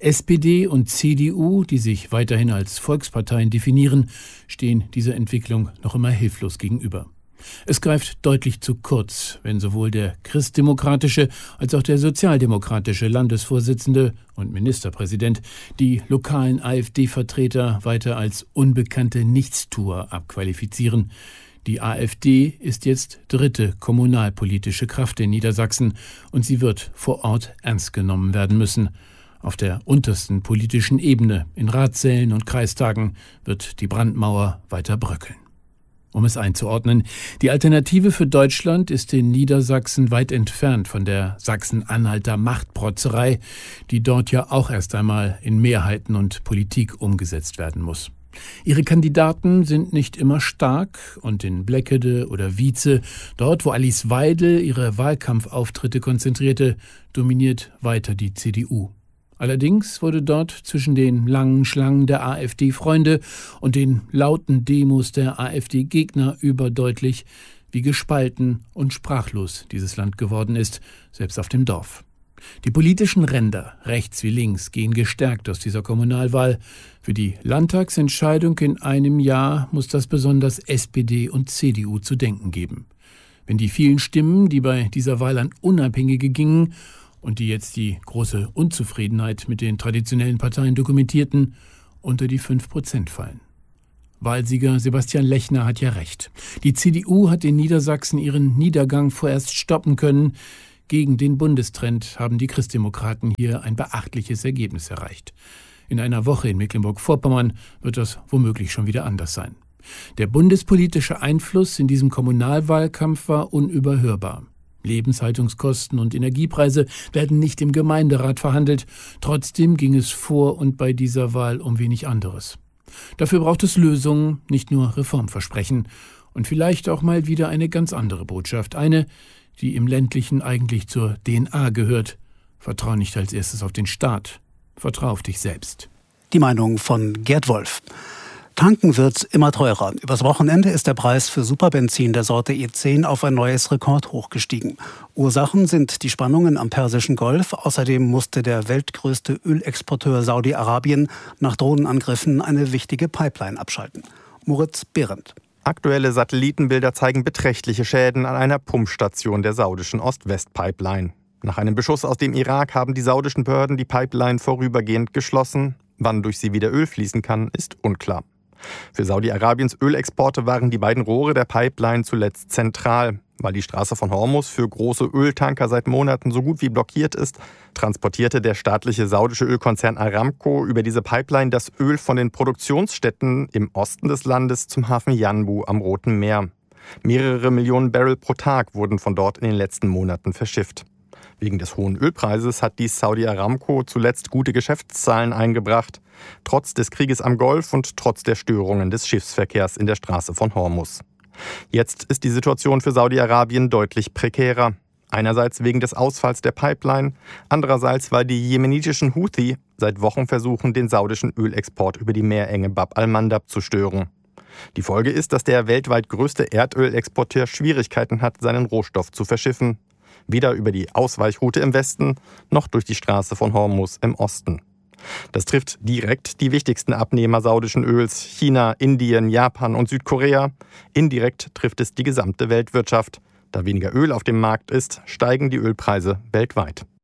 SPD und CDU, die sich weiterhin als Volksparteien definieren, stehen dieser Entwicklung noch immer hilflos gegenüber. Es greift deutlich zu kurz, wenn sowohl der christdemokratische als auch der sozialdemokratische Landesvorsitzende und Ministerpräsident die lokalen AfD-Vertreter weiter als unbekannte Nichtstuer abqualifizieren. Die AfD ist jetzt dritte kommunalpolitische Kraft in Niedersachsen und sie wird vor Ort ernst genommen werden müssen. Auf der untersten politischen Ebene, in Ratssälen und Kreistagen, wird die Brandmauer weiter bröckeln. Um es einzuordnen, die Alternative für Deutschland ist in Niedersachsen weit entfernt von der Sachsen-Anhalter Machtprotzerei, die dort ja auch erst einmal in Mehrheiten und Politik umgesetzt werden muss. Ihre Kandidaten sind nicht immer stark und in Bleckede oder Wietze, dort wo Alice Weidel ihre Wahlkampfauftritte konzentrierte, dominiert weiter die CDU. Allerdings wurde dort zwischen den langen Schlangen der AfD-Freunde und den lauten Demos der AfD-Gegner überdeutlich, wie gespalten und sprachlos dieses Land geworden ist, selbst auf dem Dorf. Die politischen Ränder, rechts wie links, gehen gestärkt aus dieser Kommunalwahl. Für die Landtagsentscheidung in einem Jahr muss das besonders SPD und CDU zu denken geben. Wenn die vielen Stimmen, die bei dieser Wahl an Unabhängige gingen und die jetzt die große Unzufriedenheit mit den traditionellen Parteien dokumentierten, unter die 5% fallen. Wahlsieger Sebastian Lechner hat ja recht. Die CDU hat in Niedersachsen ihren Niedergang vorerst stoppen können. Gegen den Bundestrend haben die Christdemokraten hier ein beachtliches Ergebnis erreicht. In einer Woche in Mecklenburg-Vorpommern wird das womöglich schon wieder anders sein. Der bundespolitische Einfluss in diesem Kommunalwahlkampf war unüberhörbar. Lebenshaltungskosten und Energiepreise werden nicht im Gemeinderat verhandelt. Trotzdem ging es vor und bei dieser Wahl um wenig anderes. Dafür braucht es Lösungen, nicht nur Reformversprechen. Und vielleicht auch mal wieder eine ganz andere Botschaft. Eine, die im Ländlichen eigentlich zur DNA gehört. Vertrau nicht als erstes auf den Staat. Vertrau auf dich selbst. Die Meinung von Gerd Wolf. Tanken wird immer teurer. Übers Wochenende ist der Preis für Superbenzin der Sorte E10 auf ein neues Rekordhoch gestiegen. Ursachen sind die Spannungen am Persischen Golf. Außerdem musste der weltgrößte Ölexporteur Saudi-Arabien nach Drohnenangriffen eine wichtige Pipeline abschalten. Moritz Behrendt. Aktuelle Satellitenbilder zeigen beträchtliche Schäden an einer Pumpstation der saudischen Ost-West-Pipeline. Nach einem Beschuss aus dem Irak haben die saudischen Behörden die Pipeline vorübergehend geschlossen. Wann durch sie wieder Öl fließen kann, ist unklar. Für Saudi-Arabiens Ölexporte waren die beiden Rohre der Pipeline zuletzt zentral. Weil die Straße von Hormuz für große Öltanker seit Monaten so gut wie blockiert ist, transportierte der staatliche saudische Ölkonzern Aramco über diese Pipeline das Öl von den Produktionsstätten im Osten des Landes zum Hafen Yanbu am Roten Meer. Mehrere Millionen Barrel pro Tag wurden von dort in den letzten Monaten verschifft. Wegen des hohen Ölpreises hat die Saudi Aramco zuletzt gute Geschäftszahlen eingebracht, trotz des Krieges am Golf und trotz der Störungen des Schiffsverkehrs in der Straße von Hormuz. Jetzt ist die Situation für Saudi-Arabien deutlich prekärer. Einerseits wegen des Ausfalls der Pipeline, andererseits, weil die jemenitischen Houthi seit Wochen versuchen, den saudischen Ölexport über die Meerenge Bab al-Mandab zu stören. Die Folge ist, dass der weltweit größte Erdölexporteur Schwierigkeiten hat, seinen Rohstoff zu verschiffen. Weder über die Ausweichroute im Westen noch durch die Straße von Hormuz im Osten. Das trifft direkt die wichtigsten Abnehmer saudischen Öls, China, Indien, Japan und Südkorea. Indirekt trifft es die gesamte Weltwirtschaft. Da weniger Öl auf dem Markt ist, steigen die Ölpreise weltweit.